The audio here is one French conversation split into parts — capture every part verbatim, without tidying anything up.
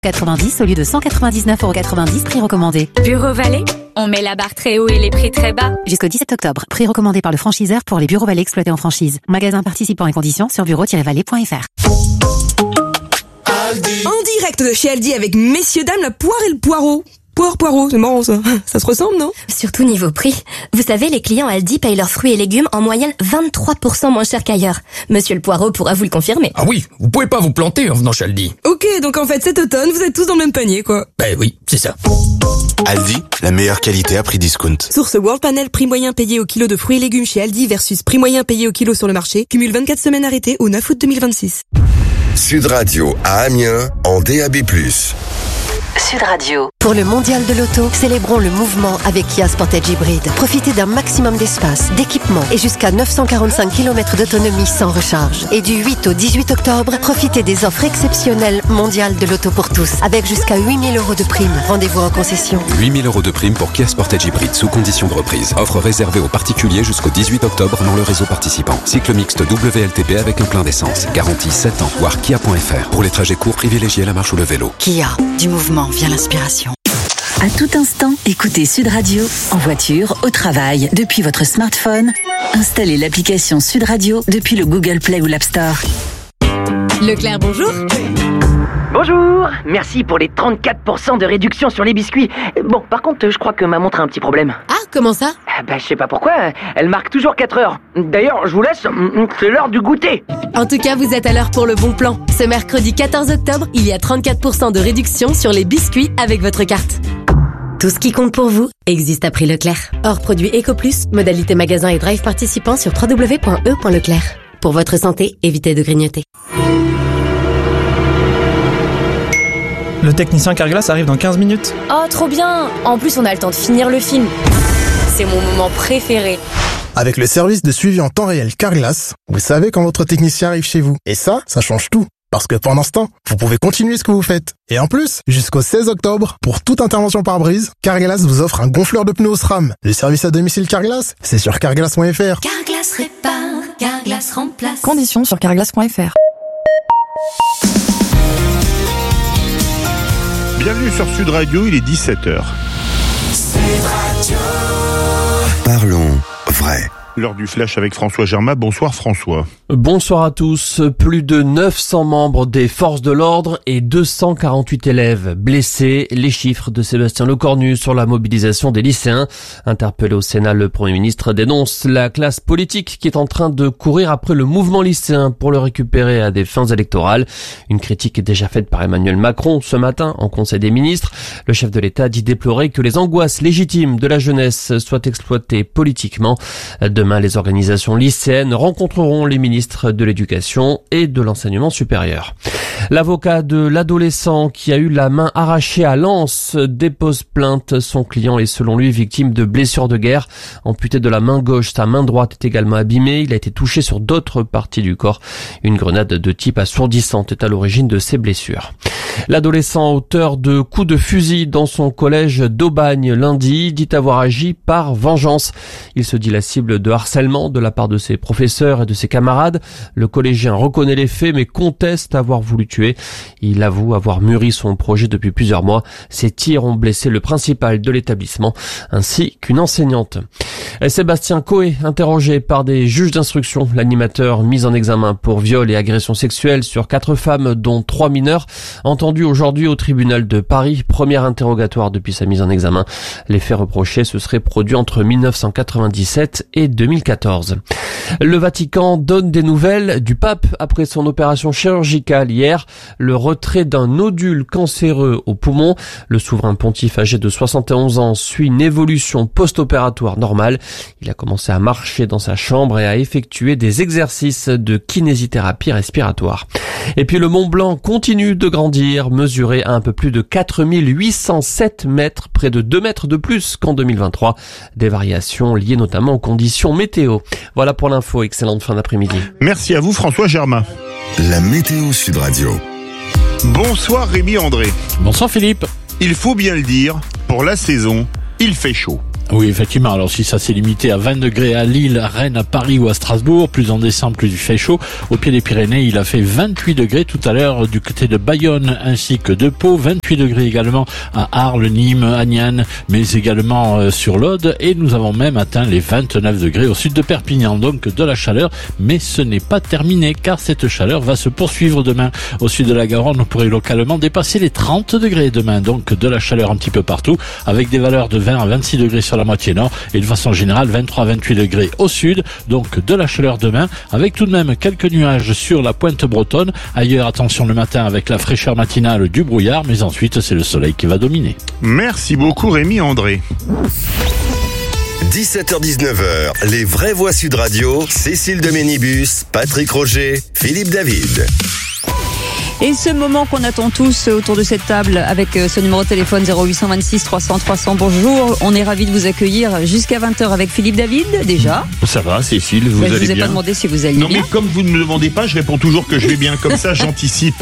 quatre-vingt-dix au lieu de cent quatre-vingt-dix-neuf euros quatre-vingt-dix, prix recommandé. Bureau Vallée, on met la barre très haut et les prix très bas. Jusqu'au dix-sept octobre, prix recommandé par le franchiseur pour les bureaux Vallée exploités en franchise. Magasin participant et conditions sur bureau tiret vallée point f r. En direct de chez Aldi avec messieurs dames, la poire et le poireau. Poire, poireau, c'est marrant ça. Ça se ressemble, non? Surtout niveau prix. Vous savez, les clients Aldi payent leurs fruits et légumes en moyenne vingt-trois pour cent moins cher qu'ailleurs. Monsieur le Poireau pourra vous le confirmer. Ah oui, vous pouvez pas vous planter en venant chez Aldi. Ok, donc en fait cet automne, vous êtes tous dans le même panier, quoi. Ben oui, c'est ça. Aldi, la meilleure qualité à prix discount. Source World Panel, prix moyen payé au kilo de fruits et légumes chez Aldi versus prix moyen payé au kilo sur le marché. Cumule vingt-quatre semaines arrêtées au neuf août deux mille vingt-six. Sud Radio à Amiens en D A B plus. Sud Radio. Pour le mondial de l'auto, célébrons le mouvement avec Kia Sportage Hybrid. Profitez d'un maximum d'espace, d'équipement et jusqu'à neuf cent quarante-cinq kilomètres d'autonomie sans recharge. Et du huit au dix-huit octobre, profitez des offres exceptionnelles mondiales de l'auto pour tous, avec jusqu'à huit mille euros de prime. Rendez-vous en concession. huit mille euros de prime pour Kia Sportage Hybrid sous condition de reprise. Offre réservée aux particuliers jusqu'au dix-huit octobre dans le réseau participant. Cycle mixte W L T P avec un plein d'essence. Garantie sept ans. Voir kia point f r. Pour les trajets courts, privilégiez la marche ou le vélo. Kia, du mouvement vient l'inspiration. À tout instant, écoutez Sud Radio, en voiture, au travail, depuis votre smartphone. Installez l'application Sud Radio depuis le Google Play ou l'App Store. Leclerc, bonjour. Bonjour, merci pour les trente-quatre pour cent de réduction sur les biscuits. Bon, par contre, je crois que ma montre a un petit problème. Ah, comment ça? Bah, je sais pas pourquoi, elle marque toujours quatre heures. D'ailleurs, je vous laisse, c'est l'heure du goûter. En tout cas, vous êtes à l'heure pour le bon plan. Ce mercredi quatorze octobre, il y a trente-quatre pour cent de réduction sur les biscuits avec votre carte. Tout ce qui compte pour vous existe à prix Leclerc. Hors produit EcoPlus, modalité magasin et drive participant sur w w w point e point leclerc. Pour votre santé, évitez de grignoter. Le technicien Carglass arrive dans quinze minutes. Oh, trop bien! En plus, on a le temps de finir le film. C'est mon moment préféré. Avec le service de suivi en temps réel Carglass, vous savez quand votre technicien arrive chez vous. Et ça, ça change tout. Parce que pendant ce temps, vous pouvez continuer ce que vous faites. Et en plus, jusqu'au seize octobre, pour toute intervention par brise, Carglass vous offre un gonfleur de pneus au SRAM. Le service à domicile Carglass, c'est sur carglass point f r. Carglass répare, Carglass remplace. Conditions sur carglass point f r. Bienvenue sur Sud Radio, il est dix-sept heures. Sud Radio. Parlons vrai. L'heure du flash avec François Germain. Bonsoir François. Bonsoir à tous. Plus de neuf cents membres des forces de l'ordre et deux cent quarante-huit élèves blessés. Les chiffres de Sébastien Lecornu sur la mobilisation des lycéens. Interpellé au Sénat, le Premier ministre dénonce la classe politique qui est en train de courir après le mouvement lycéen pour le récupérer à des fins électorales. Une critique est déjà faite par Emmanuel Macron ce matin en Conseil des ministres. Le chef de l'État dit déplorer que les angoisses légitimes de la jeunesse soient exploitées politiquement. Demain, les organisations lycéennes rencontreront les ministres de l'Éducation et de l'Enseignement supérieur. L'avocat de l'adolescent qui a eu la main arrachée à Lens dépose plainte. Son client est selon lui victime de blessures de guerre. Amputé de la main gauche, sa main droite est également abîmée. Il a été touché sur d'autres parties du corps. Une grenade de type assourdissante est à l'origine de ces blessures. L'adolescent auteur de coups de fusil dans son collège d'Aubagne lundi dit avoir agi par vengeance. Il se dit la cible de harcèlement de la part de ses professeurs et de ses camarades. Le collégien reconnaît les faits mais conteste avoir voulu tuer. Il avoue avoir mûri son projet depuis plusieurs mois. Ces tirs ont blessé le principal de l'établissement ainsi qu'une enseignante. Sébastien Coé, interrogé par des juges d'instruction, l'animateur mis en examen pour viol et agression sexuelle sur quatre femmes dont trois mineurs, entendu aujourd'hui au tribunal de Paris. Premier interrogatoire depuis sa mise en examen. Les faits reprochés se seraient produits entre mille neuf cent quatre-vingt-dix-sept et deux mille quatorze. Le Vatican donne des nouvelles du pape après son opération chirurgicale hier. Le retrait d'un nodule cancéreux au poumon. Le souverain pontife âgé de soixante et onze ans suit une évolution post-opératoire normale. Il a commencé à marcher dans sa chambre et à effectuer des exercices de kinésithérapie respiratoire. Et puis le Mont Blanc continue de grandir, mesuré à un peu plus de quatre mille huit cent sept mètres, près de deux mètres de plus qu'en deux mille vingt-trois. Des variations liées notamment aux conditions météo. Voilà pour l'info, excellente fin d'après-midi. Merci à vous François Germain. La météo Sud Radio. Bonsoir Rémi André. Bonsoir Philippe. Il faut bien le dire, pour la saison, il fait chaud. Oui, effectivement. Alors si ça s'est limité à vingt degrés à Lille, à Rennes, à Paris ou à Strasbourg, plus en décembre, plus il fait chaud. Au pied des Pyrénées, il a fait vingt-huit degrés tout à l'heure du côté de Bayonne ainsi que de Pau. vingt-huit degrés également à Arles, Nîmes, Agnan, mais également euh, sur l'Aude. Et nous avons même atteint les vingt-neuf degrés au sud de Perpignan. Donc de la chaleur, mais ce n'est pas terminé car cette chaleur va se poursuivre demain. Au sud de la Garonne, on pourrait localement dépasser les trente degrés demain. Donc de la chaleur un petit peu partout avec des valeurs de vingt à vingt-six degrés sur la moitié nord et de façon générale vingt-trois à vingt-huit degrés au sud. Donc de la chaleur demain avec tout de même quelques nuages sur la pointe bretonne. Ailleurs, attention le matin avec la fraîcheur matinale du brouillard, mais ensuite c'est le soleil qui va dominer. Merci beaucoup Rémi André. dix-sept heures dix-neuf heures, les vraies voix Sud Radio, Cécile de Ménibus, Patrick Roger, Philippe David. Et ce moment qu'on attend tous autour de cette table avec ce numéro de téléphone zéro huit deux six trois cents trois cents. Bonjour, on est ravis de vous accueillir jusqu'à vingt heures avec Philippe David déjà. Ça va Cécile, vous bah, allez bien? Je vous ai pas demandé si vous alliez non, bien. Non mais comme vous ne me demandez pas, je réponds toujours que je vais bien. Comme ça, j'anticipe.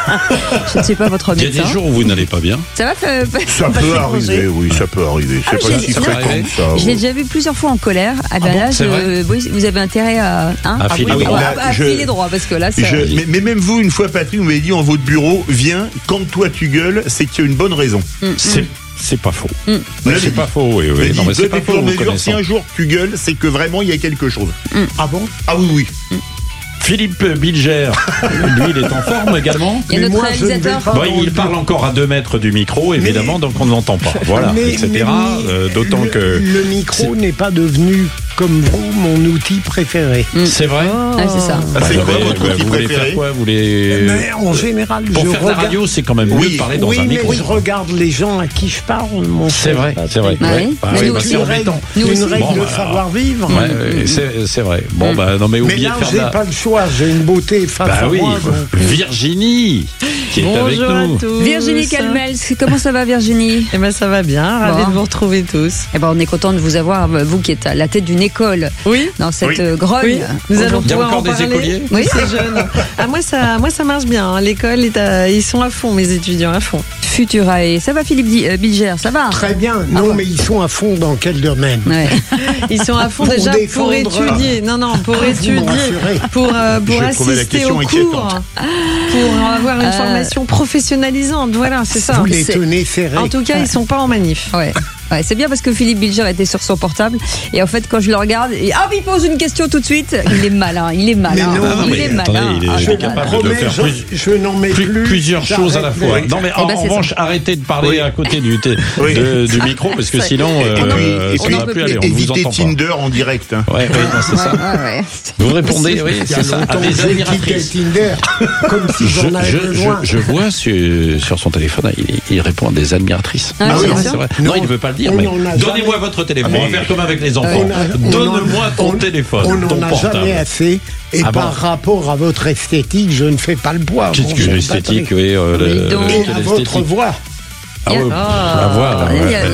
Je ne sais pas votre médecin. Il y a des jours où vous n'allez pas bien. Ça va euh, Ça peut arriver, oui, ça peut arriver. Ah, C'est pas si fréquent ça. Je l'ai déjà vu plusieurs fois en colère. Ah ben ah bon, là, je, oui, vous avez intérêt à, hein, à, à, filer, oui, droit. à, à, à je, filer droit parce que là, ça... je, mais, mais même vous, une fois Patrick, vous m'avez dit en votre bureau, viens, quand toi tu gueules, c'est qu'il y a une bonne raison. Mm, c'est, mm. c'est pas faux. Mm. Mais c'est pas faux, oui, oui. Non, mais c'est pas faux. Mesure, si un jour tu gueules, c'est que vraiment il y a quelque chose. Mm. Ah bon? Ah oui, oui. Mm. Philippe Bilger, lui, il est en forme également. Il y a notre réalisateur. Bon, il parle encore à deux mètres du micro, évidemment, mais, donc on ne l'entend pas. Voilà, mais, et cetera. Mais, euh, d'autant le, que le micro n'est pas devenu, comme vous, mon outil préféré. Mm. C'est vrai. Oh. Ah, c'est ça. Ah, c'est quoi votre outil vous préféré? Voulez faire quoi? Vous voulez... Mais en général, pour je faire regarde... de la radio, c'est quand même mieux oui, de parler dans oui, un micro. Oui, mais je regarde les gens à qui je parle. Mon c'est vrai, c'est vrai. Ah, oui. Bah, oui, oui, bah, c'est une règle, une règle bon, de bah, savoir-vivre. Ouais, c'est, c'est vrai. Bon, bah, non, mais oubliez mais là, de faire j'ai la... pas le choix. J'ai une beauté face bah, à oui. moi. Donc... Virginie, qui est Bonjour avec nous. À tous. Virginie Calmels, comment ça va Virginie? Eh ben ça va bien, ravi bon. de vous retrouver tous. Eh ben on est content de vous avoir, vous qui êtes à la tête d'une école. Oui. Dans cette oui. grogne. Oui. Nous allons Il y a encore en des parler. écoliers. Oui, c'est jeune. Ah moi ça, moi ça marche bien. L'école est à, ils sont à fond, mes étudiants à fond. Futurae, ça va Philippe euh, Bilger, ça va? Très bien. Non, ah, mais ils sont à fond dans quel domaine? Ouais. Ils sont à fond pour déjà défendre... pour étudier. Non, non, pour étudier, pour euh, pour assister aux cours, pour avoir une euh... formation professionnalisante. Voilà, c'est ça. Vous les tenez serrés. En tout cas, ils sont pas en manif. Ouais. Ouais, c'est bien parce que Philippe Bilger était sur son portable et en fait quand je le regarde et ah il pose une question tout de suite, il est malin, il est malin, non, il mais est attendez, malin. Il est, ah, je suis capable de faire je, plus, je n'en mets plus, plus plusieurs choses à la fois. Non mais en, ben, en revanche, arrêtez de parler oui. à côté du, t- oui. de, du micro parce que sinon euh, et ça puis, ne va plus aller. On vous entend pas. Tinder en direct. Hein. Ouais, oui, non, c'est ça. Ouais, ouais. Vous répondez, oui, c'est ça. À des admiratrices. Tinder, comme si j'en avais besoin. Je vois sur son téléphone, il répond à des admiratrices. Ah oui, c'est vrai. Non, il ne veut pas le dire, mais donnez-moi votre téléphone. On va faire comme avec les enfants. Donne-moi ton téléphone. On n'en a jamais assez. Et ah par bon rapport à votre esthétique, je ne fais pas le poids. Qu'est-ce que l'esthétique, oui. Euh, le, et à votre voix. Ah oui, à voir. Il y a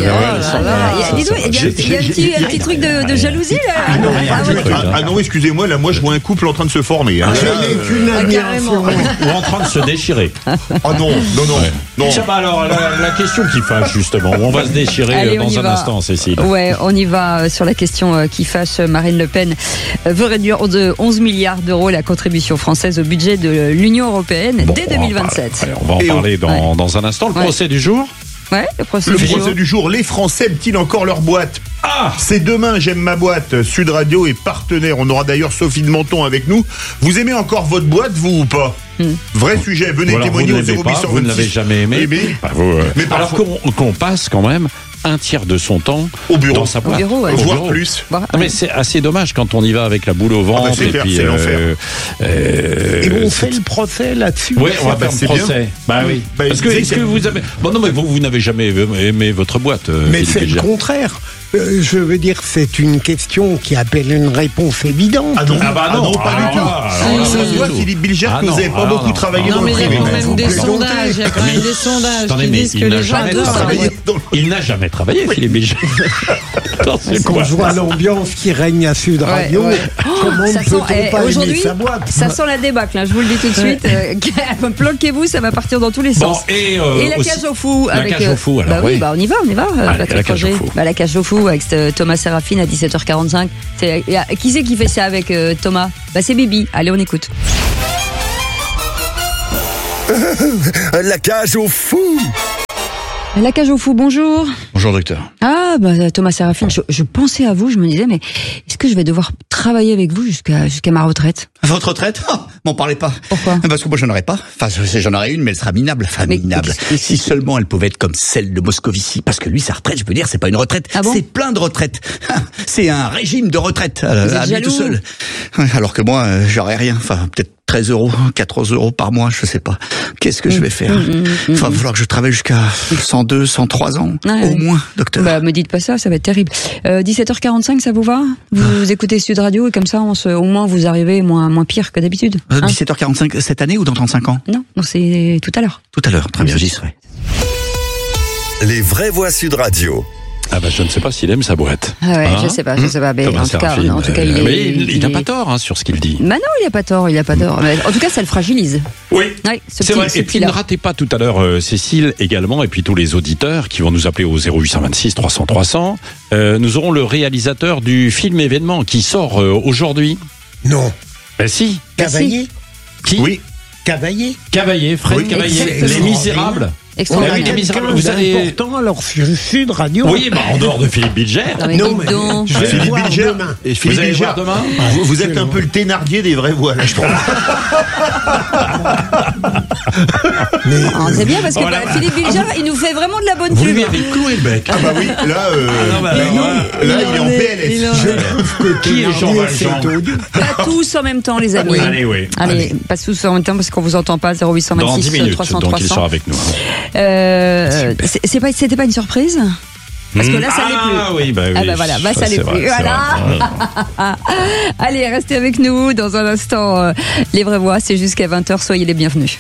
un petit truc de, de jalousie là. Ah non, ah, ah, ah non, excusez-moi, là, moi je vois un couple en train de se former. Hein. Je n'ai qu'une admiration. Ou en train de se déchirer. Ah non, non, non. Ouais. non. Tiens, bah alors, la, la question qui fâche justement, on va se déchirer Allez, dans un va. instant, Cécile. Ouais, on y va sur la question qui fâche. Marine Le Pen veut réduire de onze milliards d'euros la contribution française au budget de l'Union européenne bon, dès deux mille vingt-sept. Allez, on va en Et parler on... dans, ouais. dans un instant. Le ouais. procès du jour. Ouais, le procès, le du, procès jour. du jour. Les Français aiment-ils encore leur boîte? Ah, c'est demain, j'aime ma boîte. Sud Radio est partenaire. On aura d'ailleurs Sophie de Menton avec nous. Vous aimez encore votre boîte, vous ou pas? hmm. Vrai sujet. Venez voilà, témoigner au zéro huit cent vingt-six. Vous ne l'avez jamais aimé. Eh bien, bah, vous, euh... mais alors qu'on, qu'on passe quand même un tiers de son temps au bureau, dans sa boîte, au bureau, ouais. voire au bureau. plus. Non, mais c'est assez dommage quand on y va avec la boule au ventre. Ah bah c'est et clair, puis, c'est euh, l'enfer. Euh, et on fait le procès là-dessus. Oui, on va ah bah faire le procès. Bien. Bah oui. Bah, Parce que est-ce que vous avez bon non mais vous vous n'avez jamais aimé votre boîte. Mais c'est le contraire. Euh, je veux dire, c'est une question qui appelle une réponse évidente. Ah non, ah bah non, ah non pas alors, du tout. Alors, alors, ça se voit, Philippe Bilger, que vous n'avez pas beaucoup travaillé dans le privé. Il y a quand même des sondages. Il y a quand même des sondages Attendez, qui disent que les gens adorent. Il n'a jamais travaillé, Philippe Bilger. Quand je vois l'ambiance qui règne à Sud Radio, comment ça ne peut-on sent, pas eh, aujourd'hui, aimer sa boîte? Ça sent la débâcle, hein, je vous le dis tout de suite. Euh, planquez-vous, ça va partir dans tous les sens. Bon, et, euh, et la aussi, cage au fou. la avec, cage au fou, alors, bah oui, oui. bah on y va, on y va. Allez, Patrick la cage Roger. au fou. Bah, la cage au fou avec euh, Thomas Séraphine à dix-sept heures quarante-cinq. C'est, y a, qui c'est qui fait ça avec euh, Thomas? Bah c'est Bibi. Allez, on écoute. La cage au fou. La cage au fou, bonjour. Bonjour docteur. Ah, bah Thomas Séraphine, je, je pensais à vous, je me disais, mais est-ce que je vais devoir travailler avec vous jusqu'à jusqu'à ma retraite? Votre retraite? Oh, m'en parlez pas. Pourquoi? Parce que moi j'en aurais pas. Enfin, j'en aurais une, mais elle sera minable. Enfin, mais, minable. mais, si seulement elle pouvait être comme celle de Moscovici. Parce que lui, sa retraite, je peux dire, c'est pas une retraite. Ah bon? C'est plein de retraites. C'est un régime de retraite. Vous à êtes lui tout seul. Alors que moi, euh, j'aurais rien. Enfin, peut-être treize euros, quatorze euros par mois, je sais pas. Qu'est-ce que mmh, je vais faire? Mmh, mmh, enfin, il va falloir que je travaille jusqu'à cent deux, cent trois ans. Ah, au ouais. moins, docteur. Bah, me dites pas ça, ça va être terrible. Euh, dix-sept heures quarante-cinq, ça vous va? Vous ah. écoutez Sud Radio et comme ça, on se, au moins, vous arrivez moins, moins pire que d'habitude. Euh, hein? dix-sept heures quarante-cinq cette année ou dans trente-cinq ans? Non, non c'est tout à l'heure. Tout à l'heure, très bien, j'y serai. Les vraies voix Sud Radio. Ah bah je ne sais pas s'il aime sa boîte. Ah ouais, hein je sais pas, je sais pas. Mais en tout, cas, en tout cas, il, mais est, il, il n'a est... pas tort hein, sur ce qu'il dit. Bah non, il n'a pas tort, il n'a pas tort. Mais en tout cas, ça le fragilise. Oui, ouais, c'est petit, vrai. Et puis ne ratez pas tout à l'heure euh, Cécile également, et puis tous les auditeurs qui vont nous appeler au zéro huit cent vingt-six trois cents trois cents. Euh, nous aurons le réalisateur du film événement qui sort euh, aujourd'hui. Non. Ben si. Cavaillé. Qui? Oui. Cavaillé. Cavaillé, Fred oui, Cavaillé. Les Misérables. Extraordinaire. Oui, les Misérables. Vous allez important alors sur Sud Radio. Oui, bah en dehors de Philippe Bilger. Non mais, non, mais je vais Philippe voir Bilger. demain. Et Philippe vous allez Bilger. voir demain. Vous, vous êtes un peu le Thénardier des vraies voix là, je trouve. mais oh, c'est bien parce que oh, bah, Philippe Bilger, il nous fait vraiment de la bonne pub. Vous lui avez cloué le bec. Ah bah oui, là, euh, ah non, bah, là, il, là, il, il est en P L S. Je trouve que qui est Jean Valjean? Pas tous en même temps, les amis. Oui, allez, oui. Allez, allez, pas tous en même temps parce qu'on vous entend pas. zéro huit cent vingt-six trois cents trois cents. Donc il sort avec nous. Euh, c'est, c'est pas, c'était pas une surprise? Parce que là, ça ah, l'est plus. Oui, bah oui. Ah bah voilà, bah ça, ça l'est plus. Vrai, voilà. Allez, restez avec nous dans un instant. Euh, les vraies voix, c'est jusqu'à vingt heures. Soyez les bienvenus.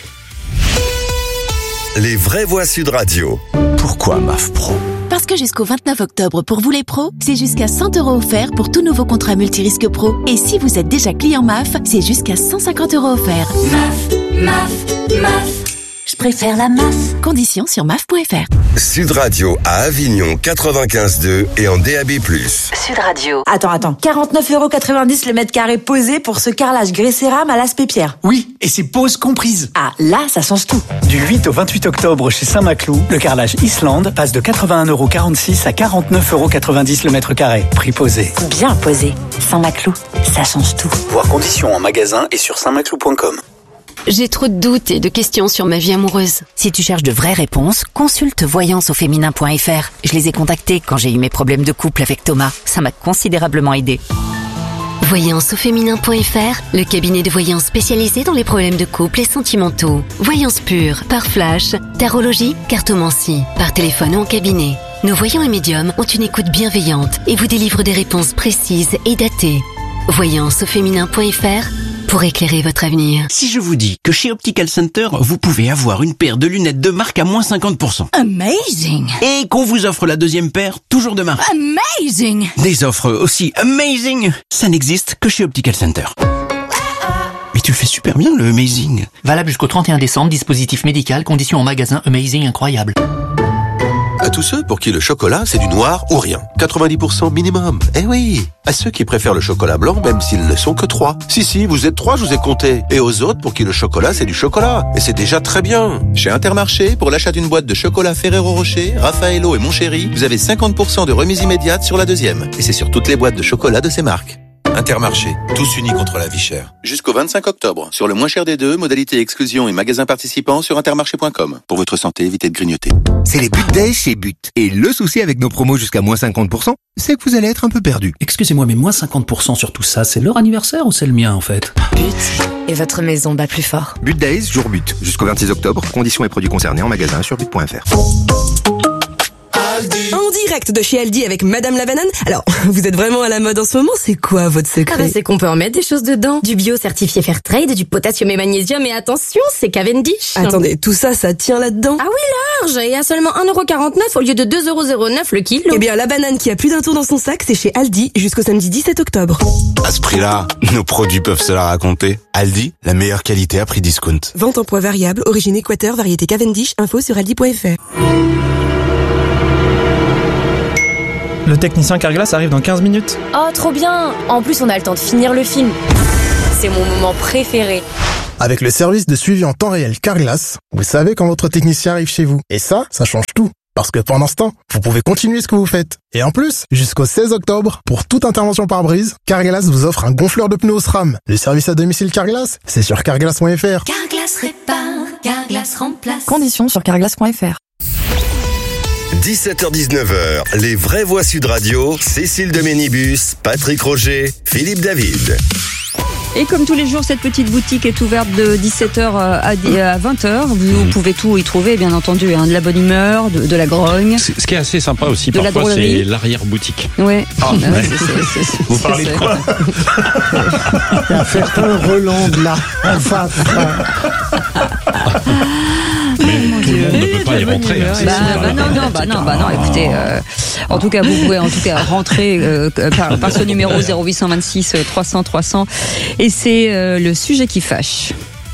Les vraies voix Sud Radio. Pourquoi M A F Pro? Parce que jusqu'au vingt-neuf octobre, pour vous les pros, c'est jusqu'à cent euros offerts pour tout nouveau contrat multirisque pro. Et si vous êtes déjà client M A F, c'est jusqu'à cent cinquante euros offerts. M A F, M A F, M A F. Je préfère la M A F. Conditions sur M A F point F R. Sud Radio à Avignon quatre-vingt-quinze deux et en D A B plus. Sud Radio. Attends, attends. quarante-neuf euros quatre-vingt-dix le mètre carré posé pour ce carrelage grès cérame à l'aspect pierre. Oui, et c'est pose comprise. Ah, là, ça change tout. Du huit au vingt-huit octobre chez Saint-Maclou, le carrelage Islande passe de quatre-vingt-un euros quarante-six à quarante-neuf euros quatre-vingt-dix le mètre carré. Prix posé. Bien posé. Saint-Maclou, ça change tout. Voir conditions en magasin et sur saint maclou point com. J'ai trop de doutes et de questions sur ma vie amoureuse. Si tu cherches de vraies réponses, consulte voyance au féminin point F R. Je les ai contactés quand j'ai eu mes problèmes de couple avec Thomas. Ça m'a considérablement aidé. voyance au féminin point F R, le cabinet de voyance spécialisé dans les problèmes de couple et sentimentaux. Voyance pure, par flash, tarologie, cartomancie, par téléphone ou en cabinet. Nos voyants et médiums ont une écoute bienveillante et vous délivrent des réponses précises et datées. voyance au féminin point F R pour éclairer votre avenir. Si je vous dis que chez Optical Center, vous pouvez avoir une paire de lunettes de marque à moins cinquante pour cent. Amazing! Et qu'on vous offre la deuxième paire, toujours de marque. Amazing! Des offres aussi amazing, ça n'existe que chez Optical Center. Mais tu le fais super bien, le amazing. Valable jusqu'au trente et un décembre, dispositif médical, conditions en magasin, amazing incroyable. À tous ceux pour qui le chocolat, c'est du noir ou rien. quatre-vingt-dix pour cent minimum. Eh oui. À ceux qui préfèrent le chocolat blanc, même s'ils ne sont que trois. Si, si, vous êtes trois, je vous ai compté. Et aux autres pour qui le chocolat, c'est du chocolat. Et c'est déjà très bien. Chez Intermarché, pour l'achat d'une boîte de chocolat Ferrero Rocher, Raffaello et Montchéri, vous avez cinquante pour cent de remise immédiate sur la deuxième. Et c'est sur toutes les boîtes de chocolat de ces marques. Intermarché, tous unis contre la vie chère. Jusqu'au vingt-cinq octobre. Sur le moins cher des deux, modalité exclusion et magasins participants sur intermarché point com. Pour votre santé, évitez de grignoter. C'est les But Days chez But. Et le souci avec nos promos jusqu'à moins cinquante pour cent, c'est que vous allez être un peu perdu. Excusez-moi, mais moins cinquante pour cent sur tout ça, c'est leur anniversaire ou c'est le mien en fait? But. Et votre maison bat plus fort. But Days, jour But. Jusqu'au vingt-six octobre. Conditions et produits concernés en magasin sur but point F R. Aldi. En direct de chez Aldi avec Madame la Banane. Alors, vous êtes vraiment à la mode en ce moment, c'est quoi votre secret? Ah bah c'est qu'on peut en mettre des choses dedans. Du bio certifié Fairtrade, du potassium et magnésium, et attention, c'est Cavendish. Attendez, tout ça, ça tient là-dedans? Ah oui, large, et à seulement un euro quarante-neuf au lieu de deux euros zéro neuf le kilo. Eh bien, la banane qui a plus d'un tour dans son sac, c'est chez Aldi jusqu'au samedi dix-sept octobre. À ce prix-là, nos produits peuvent se la raconter. Aldi, la meilleure qualité à prix discount. Vente en poids variable, origine Équateur, variété Cavendish, info sur aldi point f r. Le technicien Carglass arrive dans quinze minutes. Oh, trop bien. En plus, on a le temps de finir le film. C'est mon moment préféré. Avec le service de suivi en temps réel Carglass, vous savez quand votre technicien arrive chez vous. Et ça, ça change tout. Parce que pendant ce temps, vous pouvez continuer ce que vous faites. Et en plus, jusqu'au seize octobre, pour toute intervention par brise, Carglass vous offre un gonfleur de pneus au SRAM. Le service à domicile Carglass, c'est sur carglass point f r. Carglass répare, Carglass remplace. Conditions sur carglass point f r. dix-sept heures dix-neuf heures, les vraies voix Sud Radio, Cécile de Ménibus, Patrick Roger, Philippe David. Et comme tous les jours, cette petite boutique est ouverte de dix-sept heures à vingt heures. Vous mmh. pouvez tout y trouver, bien entendu, hein, de la bonne humeur, de, de la grogne. Ce qui est assez sympa aussi, de parfois, c'est l'arrière-boutique. Ouais. Ah, ouais. ouais. C'est, c'est, c'est, Vous parlez de quoi? Il y a certains Roland là, en face. Mais tout le monde ne peut pas y rentrer. Hein, bah, bah, non, non, bah non, bah non. Écoutez, euh, en tout cas, vous pouvez en tout cas rentrer euh, par, par ce numéro zéro huit cent vingt-six trois cents trois cents. Et c'est euh, le sujet qui fâche.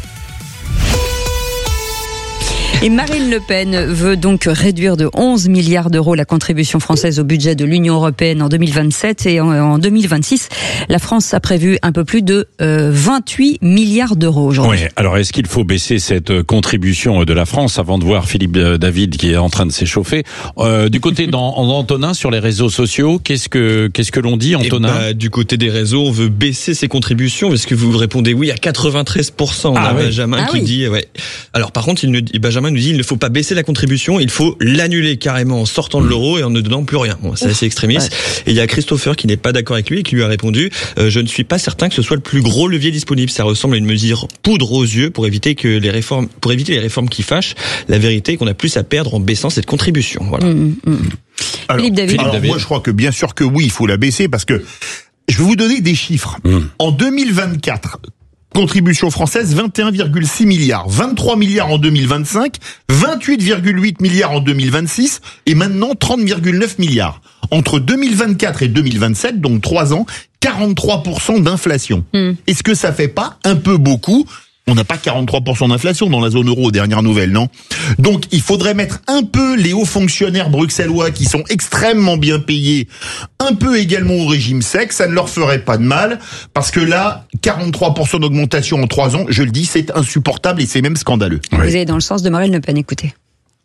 Et Marine Le Pen veut donc réduire de onze milliards d'euros la contribution française au budget de l'Union européenne en deux mille vingt-sept, et en, en deux mille vingt-six, la France a prévu un peu plus de euh, vingt-huit milliards d'euros aujourd'hui. Oui, alors est-ce qu'il faut baisser cette contribution de la France avant de voir Philippe David qui est en train de s'échauffer? euh, Du côté d'Antonin sur les réseaux sociaux, qu'est-ce que qu'est-ce que l'on dit, Antonin? Eh bah, du côté des réseaux, on veut baisser ces contributions parce que vous répondez oui à quatre-vingt-treize pour cent. On ah a ouais. Benjamin ah qui oui. dit ouais. Alors par contre, il ne, Benjamin nous dit il ne faut pas baisser la contribution, il faut l'annuler carrément en sortant de l'euro et en ne donnant plus rien. Bon, c'est assez extrémiste. Ouais. Et il y a Christopher qui n'est pas d'accord avec lui et qui lui a répondu euh, je ne suis pas certain que ce soit le plus gros levier disponible. Ça ressemble à une mesure poudre aux yeux pour éviter que les réformes, pour éviter les réformes qui fâchent. La vérité est qu'on a plus à perdre en baissant cette contribution. Voilà. Mmh, mmh. Alors, Philippe David. alors moi je crois que bien sûr que oui, il faut la baisser parce que je vais vous donner des chiffres. Mmh. En deux mille vingt-quatre, contribution française, vingt et un virgule six milliards, vingt-trois milliards en deux mille vingt-cinq, vingt-huit virgule huit milliards en deux mille vingt-six et maintenant trente virgule neuf milliards. Entre deux mille vingt-quatre et deux mille vingt-sept, donc trois ans, quarante-trois pour cent d'inflation. Mm. Est-ce que ça fait pas un peu beaucoup ? On n'a pas quarante-trois pour cent d'inflation dans la zone euro aux dernières nouvelles, non? Donc, il faudrait mettre un peu les hauts fonctionnaires bruxellois qui sont extrêmement bien payés, un peu également au régime sec, ça ne leur ferait pas de mal, parce que là, quarante-trois pour cent d'augmentation en trois ans, je le dis, c'est insupportable et c'est même scandaleux. Vous oui. allez dans le sens de Marine Le Pen, écoutez.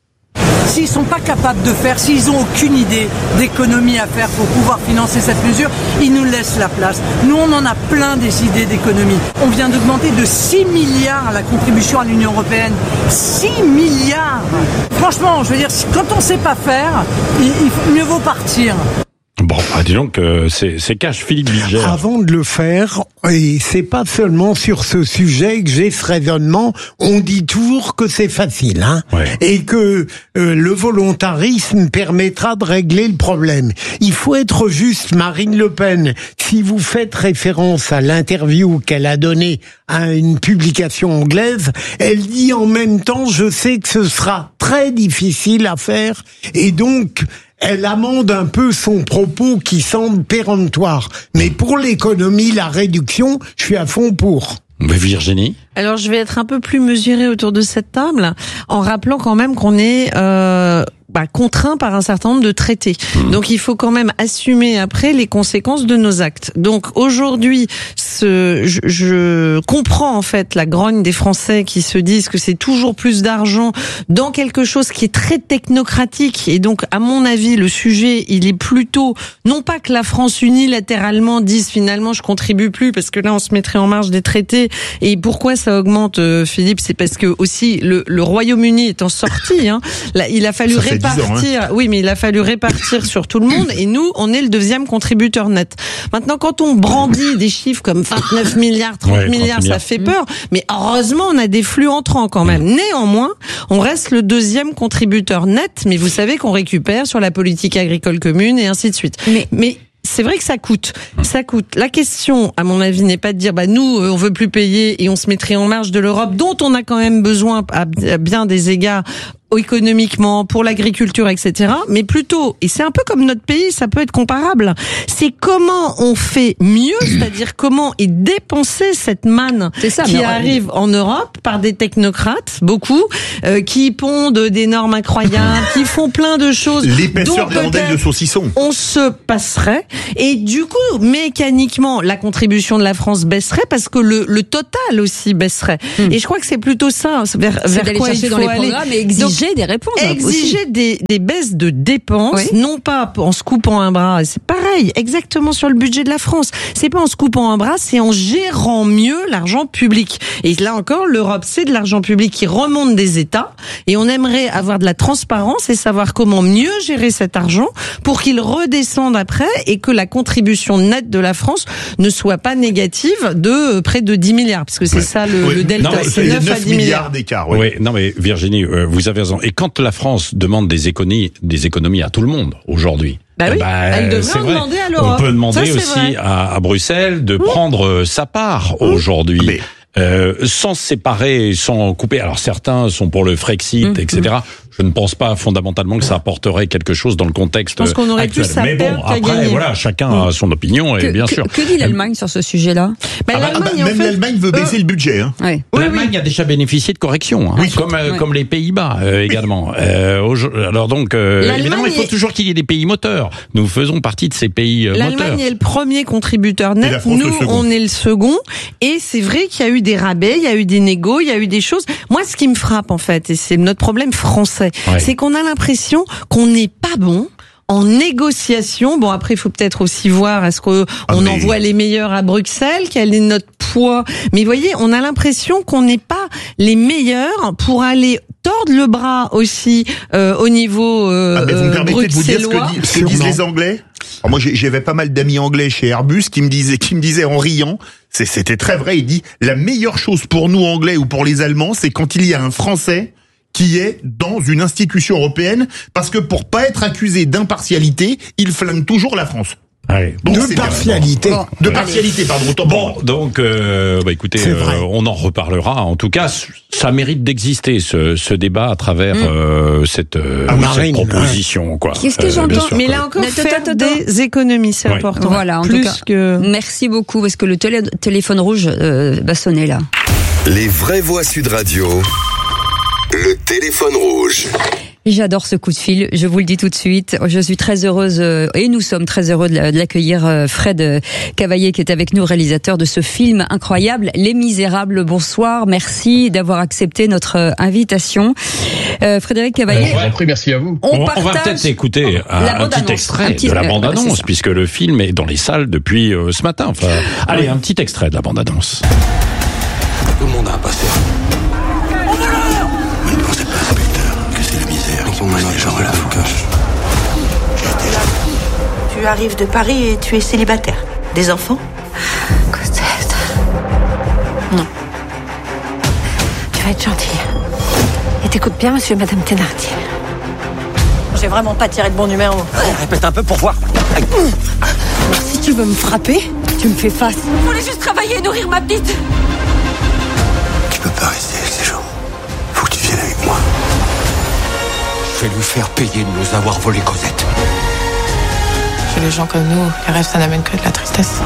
S'ils sont pas capables de faire, s'ils ont aucune idée d'économie à faire pour pouvoir financer cette mesure, ils nous laissent la place. Nous, on en a plein des idées d'économie. On vient d'augmenter de six milliards la contribution à l'Union européenne. six milliards! Franchement, je veux dire, quand on sait pas faire, il, il mieux vaut partir. Bon, bah dis donc, euh, c'est, c'est cash, Philippe Bilger. Avant de le faire, et c'est pas seulement sur ce sujet que j'ai ce raisonnement, on dit toujours que c'est facile, hein, ouais. et que euh, le volontarisme permettra de régler le problème. Il faut être juste, Marine Le Pen, si vous faites référence à l'interview qu'elle a donnée à une publication anglaise, elle dit en même temps, je sais que ce sera très difficile à faire, et donc elle amende un peu son propos qui semble péremptoire. Mais pour l'économie, la réduction, je suis à fond pour. Virginie ? Alors, je vais être un peu plus mesurée autour de cette table, en rappelant quand même qu'on est euh, bah, contraint par un certain nombre de traités. Mmh. Donc, il faut quand même assumer après les conséquences de nos actes. Donc, aujourd'hui, ce, je, je comprends en fait la grogne des Français qui se disent que c'est toujours plus d'argent dans quelque chose qui est très technocratique. Et donc, à mon avis, le sujet, il est plutôt, non pas que la France unilatéralement dise finalement je contribue plus, parce que là, on se mettrait en marge des traités. Et pourquoi ça augmente, euh, Philippe? C'est parce que aussi le, le Royaume-Uni étant sorti, hein, là, il a fallu répartir répartir. Hein. Oui, mais il a fallu répartir sur tout le monde. Et nous, on est le deuxième contributeur net. Maintenant, quand on brandit des chiffres comme vingt-neuf milliards, trente Ouais, milliards, trente ça fait peur. Mais heureusement, on a des flux entrants quand même. Néanmoins, on reste le deuxième contributeur net. Mais vous savez qu'on récupère sur la politique agricole commune et ainsi de suite. Mais, mais c'est vrai que ça coûte. Ça coûte. La question, à mon avis, n'est pas de dire, bah, nous, on veut plus payer et on se mettrait en marge de l'Europe, dont on a quand même besoin à bien des égards, économiquement, pour l'agriculture, et cetera. Mais plutôt, et c'est un peu comme notre pays, ça peut être comparable, c'est comment on fait mieux, c'est-à-dire comment est dépensée cette manne ça, qui mais arrive en Europe par des technocrates, beaucoup, euh, qui pondent des normes incroyables, qui font plein de choses. L'épaisseur des rondelles de saucisson. On se passerait. Et du coup, mécaniquement, la contribution de la France baisserait parce que le, le total aussi baisserait. Hum. Et je crois que c'est plutôt ça, vers, c'est vers quoi il faut dans les aller. Et exiger Donc, des réponses. Exiger des, des baisses de dépenses, oui. non pas en se coupant un bras. C'est pareil, exactement sur le budget de la France. C'est pas en se coupant un bras, c'est en gérant mieux l'argent public. Et là encore, l'Europe, c'est de l'argent public qui remonte des États. Et on aimerait avoir de la transparence et savoir comment mieux gérer cet argent pour qu'il redescende après et que la contribution nette de la France ne soit pas négative de près de dix milliards. Parce que c'est ouais. ça le, oui. le delta. Non, c'est neuf à dix milliards d'écart. Oui. oui, non mais Virginie, euh, vous avez raison. Et quand la France demande des économies, des économies à tout le monde aujourd'hui, bah oui, bah, elle devrait en vrai. demander à l'Europe. On peut demander Ça, aussi à, à Bruxelles de mmh. prendre sa part mmh. aujourd'hui. Mais... Euh, sans se séparer, sans couper. Alors certains sont pour le Frexit, mmh, et cetera. Mmh. Je ne pense pas fondamentalement que ça apporterait quelque chose dans le contexte actuel. Je pense qu'on aurait actuel. plus à Mais bon, après, gagner. voilà, chacun mmh. a son opinion et que, bien que, sûr. Que dit l'Allemagne sur ce sujet-là? bah, ah bah, l'Allemagne, bah, en Même fait, l'Allemagne veut baisser euh, le budget. Hein. Oui. L'Allemagne oui, oui. a déjà bénéficié de corrections, hein, oui. comme euh, oui. comme les Pays-Bas euh, également. Euh, alors donc, euh, évidemment, il faut est... toujours qu'il y ait des pays moteurs. Nous faisons partie de ces pays euh, moteurs. L'Allemagne est le premier contributeur net. Nous, on est le second. Et c'est vrai qu'il y a eu des rabais, il y a eu des négos, il y a eu des choses. Moi, ce qui me frappe, en fait, et c'est notre problème français, ouais. c'est qu'on a l'impression qu'on n'est pas bon en négociation. Bon, après, il faut peut-être aussi voir, est-ce qu'on ah, mais... envoie les meilleurs à Bruxelles? Quel est notre poids? Mais vous voyez, on a l'impression qu'on n'est pas les meilleurs pour aller tordre le bras aussi euh, au niveau euh, ah, mais vous me permettez de vous dire ce que, dit, ce que disent les Anglais? Alors moi, j'avais pas mal d'amis anglais chez Airbus qui me disaient, qui me disaient en riant, c'était très vrai, il dit, la meilleure chose pour nous Anglais ou pour les Allemands, c'est quand il y a un Français qui est dans une institution européenne, parce que pour pas être accusé d'impartialité, il flingue toujours la France. Allez. Donc, de partialité. Bon, de partialité, pardon. Bon, donc, euh, bah écoutez, euh, on en reparlera. En tout cas, ça mérite d'exister ce, ce débat à travers mmh. euh, cette, euh, ah, cette proposition, quoi. Qu'est-ce que j'entends euh, Mais là encore, faire des économies, c'est oui. important. Voilà, en Plus tout cas. Que... Merci beaucoup, parce que le télé téléphone rouge euh, va sonner là. Les vraies voix Sud Radio. Le téléphone rouge. J'adore ce coup de fil, je vous le dis tout de suite. Je suis très heureuse, et nous sommes très heureux de l'accueillir, Fred Cavaillé, qui est avec nous, réalisateur de ce film incroyable, Les Misérables. Bonsoir, merci d'avoir accepté notre invitation. Euh, Frédéric Cavaillé. Euh, ouais, merci à vous. On, on va peut-être écouter un, un petit extrait un petit, de la bande-annonce, puisque le film est dans les salles depuis euh, ce matin. Enfin, allez, un petit extrait de la bande-annonce. Tout le monde a un passé. Tu arrives de Paris et tu es célibataire. Des enfants? Cosette. Non. Tu vas être gentille. Et t'écoutes bien, monsieur et madame Thénardier. J'ai vraiment pas tiré de bon numéro. Ouais, répète un peu pour voir. Alors, si tu veux me frapper, tu me fais face. Je voulais juste travailler et nourrir ma petite. Tu peux pas rester avec ces gens. Faut que tu viennes avec moi. Je vais lui faire payer de nous avoir volé Cosette. Chez les gens comme nous, les rêves, ça n'amène que de la tristesse.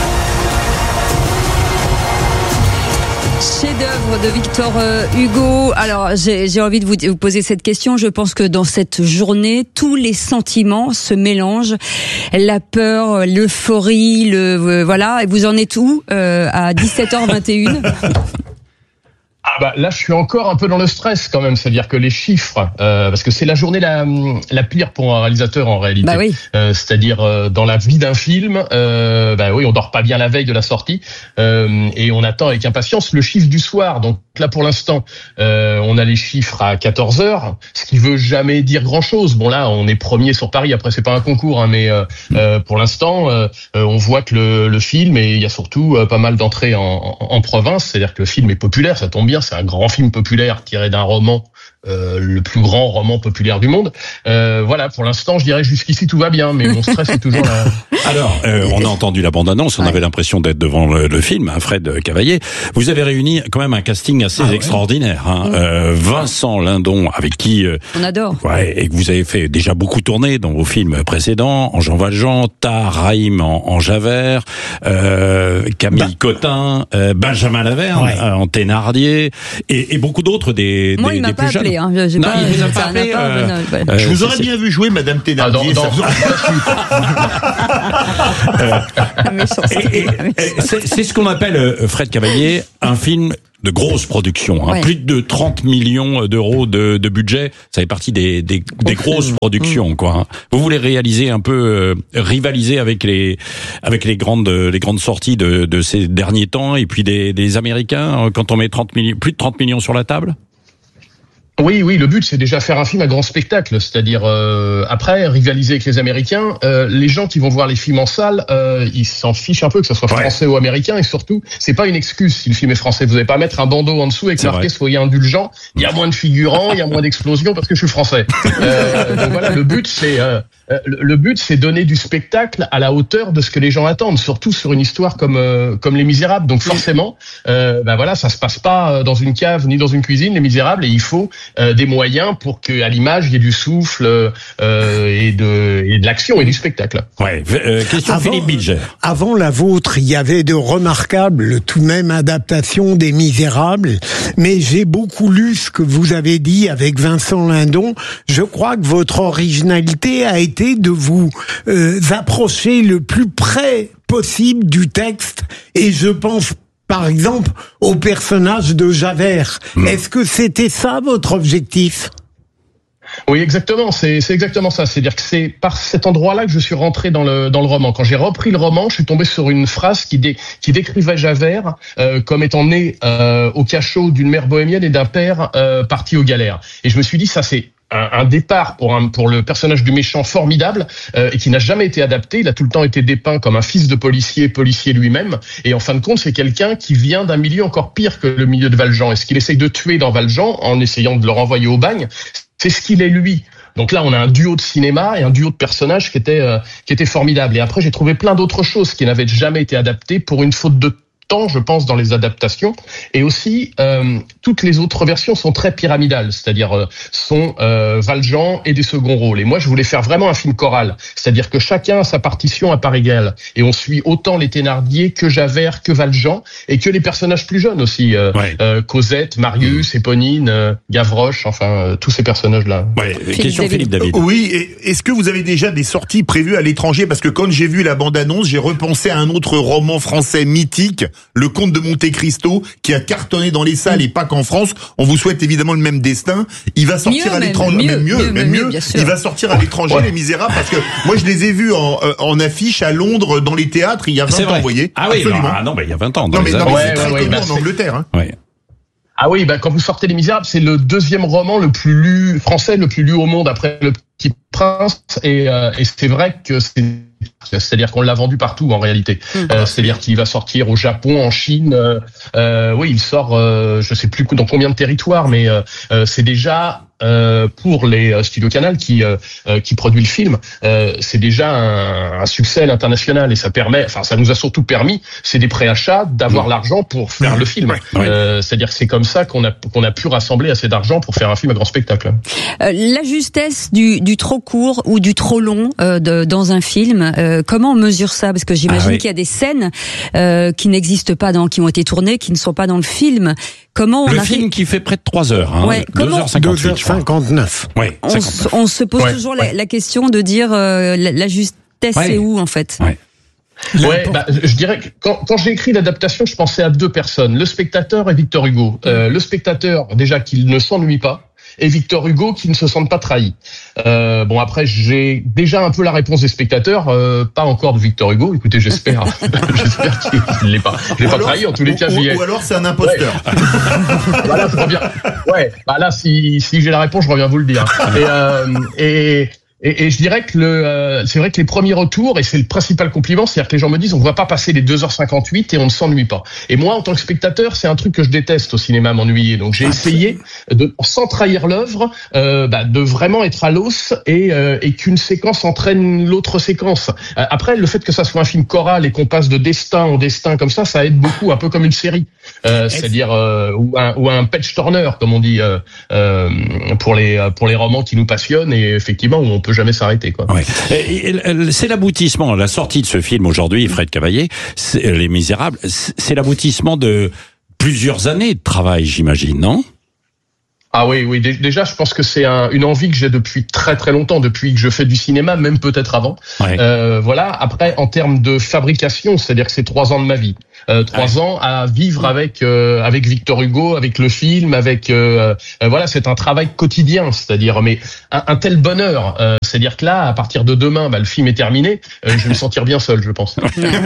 Chef-d'œuvre de Victor Hugo. Alors, j'ai envie de vous, vous poser cette question. Je pense que dans cette journée, tous les sentiments se mélangent. La peur, l'euphorie, le, voilà. Et vous en êtes où euh, à dix-sept heures vingt et une? Ah bah là, je suis encore un peu dans le stress quand même, c'est-à-dire que les chiffres, euh, parce que c'est la journée la, la pire pour un réalisateur en réalité. Bah oui. Euh, c'est-à-dire euh, dans la vie d'un film, euh, bah oui, on dort pas bien la veille de la sortie euh, et on attend avec impatience le chiffre du soir. Donc là, pour l'instant, euh, on a les chiffres à quatorze heures, ce qui veut jamais dire grand-chose. Bon là, on est premier sur Paris. Après, c'est pas un concours, hein, mais euh, euh, pour l'instant, euh, on voit que le, le film, et il y a surtout euh, pas mal d'entrées en, en, en province. C'est-à-dire que le film est populaire, ça tombe bien. C'est un grand film populaire tiré d'un roman, euh, le plus grand roman populaire du monde. Euh, voilà, pour l'instant, je dirais jusqu'ici tout va bien, mais mon stress est toujours là. Alors, euh, on a entendu la bande-annonce, on ouais. avait l'impression d'être devant le, le film, hein, Fred Cavaillé. Vous avez réuni quand même un casting assez ah, extraordinaire. Ouais. Hein. Mmh. Euh, Vincent Lindon, avec qui euh, on adore, ouais, et que vous avez fait déjà beaucoup tourner dans vos films précédents, en Jean Valjean, Tar, Raïm en, en Javert, euh, Camille bah. Cotin, euh, Benjamin Laverne ouais. euh, en Thénardier, et, et beaucoup d'autres des, Moi, des, il m'a des pas plus appelé, jeunes. hein. J'ai non, pas, il vous a pas appelé. Pas, euh, non, euh, je vous aurais bien vu jouer Madame Thénardier. Ah, dans, dans, et, et, et, c'est, c'est ce qu'on appelle, Fred Cavaillé, un film de grosse production, hein. Ouais. Plus de trente millions d'euros de, de budget, ça fait partie des, des, des grosses productions, quoi. Hein. Vous voulez réaliser un peu, euh, rivaliser avec les, avec les grandes, les grandes sorties de, de ces derniers temps, et puis des, des Américains, quand on met trente millions, plus de trente millions sur la table? Oui, oui, le but c'est déjà faire un film à grand spectacle, c'est-à-dire euh, après rivaliser avec les Américains. Euh, les gens qui vont voir les films en salle, euh, ils s'en fichent un peu que ce soit français ouais. ou américain, et surtout c'est pas une excuse si le film est français. Vous n'avez pas à mettre un bandeau en dessous avec marqué soyez indulgents. Il y a moins de figurants, il y a moins d'explosions parce que je suis français. Euh, donc voilà, le but c'est euh, le but c'est donner du spectacle à la hauteur de ce que les gens attendent, surtout sur une histoire comme euh, comme Les Misérables. Donc forcément, euh, ben voilà, ça se passe pas dans une cave ni dans une cuisine, Les Misérables, et il faut Euh, des moyens pour que à l'image il y ait du souffle euh, et de et de l'action et du spectacle. Ouais. Euh, question avant, Philippe Bilger. Avant la vôtre, il y avait de remarquables tout de même adaptations des Misérables, mais j'ai beaucoup lu ce que vous avez dit avec Vincent Lindon. Je crois que votre originalité a été de vous euh, approcher le plus près possible du texte, et je pense par exemple, au personnage de Javert. Mmh. Est-ce que c'était ça votre objectif ? Oui, exactement. C'est, c'est exactement ça. C'est-à-dire que c'est par cet endroit-là que je suis rentré dans le dans le roman. Quand j'ai repris le roman, je suis tombé sur une phrase qui dé, qui décrivait Javert euh, comme étant né euh, au cachot d'une mère bohémienne et d'un père euh, parti aux galères. Et je me suis dit, ça c'est Un, un départ pour un pour le personnage du méchant formidable euh, et qui n'a jamais été adapté. Il a tout le temps été dépeint comme un fils de policier, policier lui-même. Et en fin de compte, c'est quelqu'un qui vient d'un milieu encore pire que le milieu de Valjean. Et ce qu'il essaye de tuer dans Valjean, en essayant de le renvoyer au bagne, c'est ce qu'il est lui. Donc là, on a un duo de cinéma et un duo de personnages qui était euh, qui était formidable. Et après, j'ai trouvé plein d'autres choses qui n'avaient jamais été adaptées pour une faute de temps, je pense, dans les adaptations. Et aussi, euh, toutes les autres versions sont très pyramidales, c'est-à-dire euh, sont euh, Valjean et des seconds rôles. Et moi, je voulais faire vraiment un film choral, c'est-à-dire que chacun a sa partition à part égale. Et on suit autant les Thénardier que Javert, que Valjean, et que les personnages plus jeunes aussi. Euh, ouais. euh, Cosette, Marius, Éponine, euh, Gavroche, enfin, euh, tous ces personnages-là. Ouais. Question David. Philippe David. Oui, et est-ce que vous avez déjà des sorties prévues à l'étranger ? Parce que quand j'ai vu la bande-annonce, j'ai repensé à un autre roman français mythique, Le Comte de Monte Cristo, qui a cartonné dans les salles et pas qu'en France. On vous souhaite évidemment le même destin. Il va sortir mieux, à l'étranger, même, même mieux, mieux, même mieux. mieux il va sortir à l'étranger, ouais. Les Misérables, parce que moi je les ai vus en, en affiche à Londres dans les théâtres il y a vingt ans, vous voyez. Ah oui, absolument. Non, ah non, mais il y a vingt ans. Non mais, non, mais ouais, c'est très ouais, connu bah, en c'est... Angleterre. Hein. Ouais. Ah oui, bah quand vous sortez Les Misérables, c'est le deuxième roman le plus lu français, le plus lu au monde après Le Petit Prince, et, euh, et c'est vrai que c'est c'est-à-dire qu'on l'a vendu partout en réalité. Mmh. Euh, c'est-à-dire qu'il va sortir au Japon, en Chine. Euh, euh, oui, il sort, euh, je sais plus dans combien de territoires, mais euh, euh, c'est déjà euh, pour les euh, studios Canal qui euh, qui produit le film, euh, c'est déjà un, un succès à l'international, et ça permet, enfin ça nous a surtout permis, c'est des préachats, d'avoir mmh. l'argent pour faire mmh. le film. Ouais. Euh, c'est-à-dire que c'est comme ça qu'on a qu'on a pu rassembler assez d'argent pour faire un film à grand spectacle. Euh, la justesse du du trop court ou du trop long euh, de, dans un film. Euh, comment on mesure ça ? Parce que j'imagine ah oui. qu'il y a des scènes euh, qui n'existent pas dans, qui ont été tournées, qui ne sont pas dans le film. Comment on le arrive... film qui fait près de trois heures, hein, ouais, deux heures cinquante-huit, deux heures cinquante-neuf. Ouais, on, s- on se pose ouais. toujours ouais. la, la question de dire euh, la, la justesse ouais. c'est où en fait. Ouais. Ouais, bah, je dirais que quand, quand j'ai écrit l'adaptation, je pensais à deux personnes, le spectateur et Victor Hugo. Euh, le spectateur, déjà qu'il ne s'ennuie pas, et Victor Hugo qui ne se sentent pas trahis. Euh, bon, après, j'ai déjà un peu la réponse des spectateurs, euh, pas encore de Victor Hugo. Écoutez, j'espère, j'espère qu'il l'est pas. Je l'ai pas trahi, en tous les cas, j'y ai. Ou alors c'est un imposteur. Ouais. Voilà, je reviens. Ouais, bah là, si, si j'ai la réponse, je reviens vous le dire. Et, euh, et, Et, et je dirais que le, euh, c'est vrai que les premiers retours, et c'est le principal compliment, c'est-à-dire que les gens me disent, on ne va pas passer les deux heures cinquante-huit et on ne s'ennuie pas. Et moi, en tant que spectateur, c'est un truc que je déteste au cinéma, m'ennuyer. Donc j'ai essayé de, sans trahir l'œuvre, euh, bah, de vraiment être à l'os et, euh, et qu'une séquence entraîne l'autre séquence. Euh, après, le fait que ça soit un film choral et qu'on passe de destin en destin comme ça, ça aide beaucoup, un peu comme une série. Euh, c'est-à-dire euh, ou un, ou un page turner, comme on dit, euh, euh, pour les pour les romans qui nous passionnent et effectivement où on peut jamais s'arrêter, quoi. Ouais. Et, et, c'est l'aboutissement, la sortie de ce film aujourd'hui, Fred Cavaillé, Les Misérables, c'est l'aboutissement de plusieurs années de travail, j'imagine, non ? Ah oui, oui. Déjà, je pense que c'est un, une envie que j'ai depuis très très longtemps, depuis que je fais du cinéma, même peut-être avant. Ouais. Euh, voilà. Après, en termes de fabrication, c'est-à-dire que c'est trois ans de ma vie, euh, trois ouais. ans à vivre avec euh, avec Victor Hugo, avec le film, avec euh, euh, voilà, c'est un travail quotidien, c'est-à-dire mais un, un tel bonheur. Euh, c'est-à-dire que là, à partir de demain, bah, le film est terminé. Euh, je vais me sentir bien seul, je pense.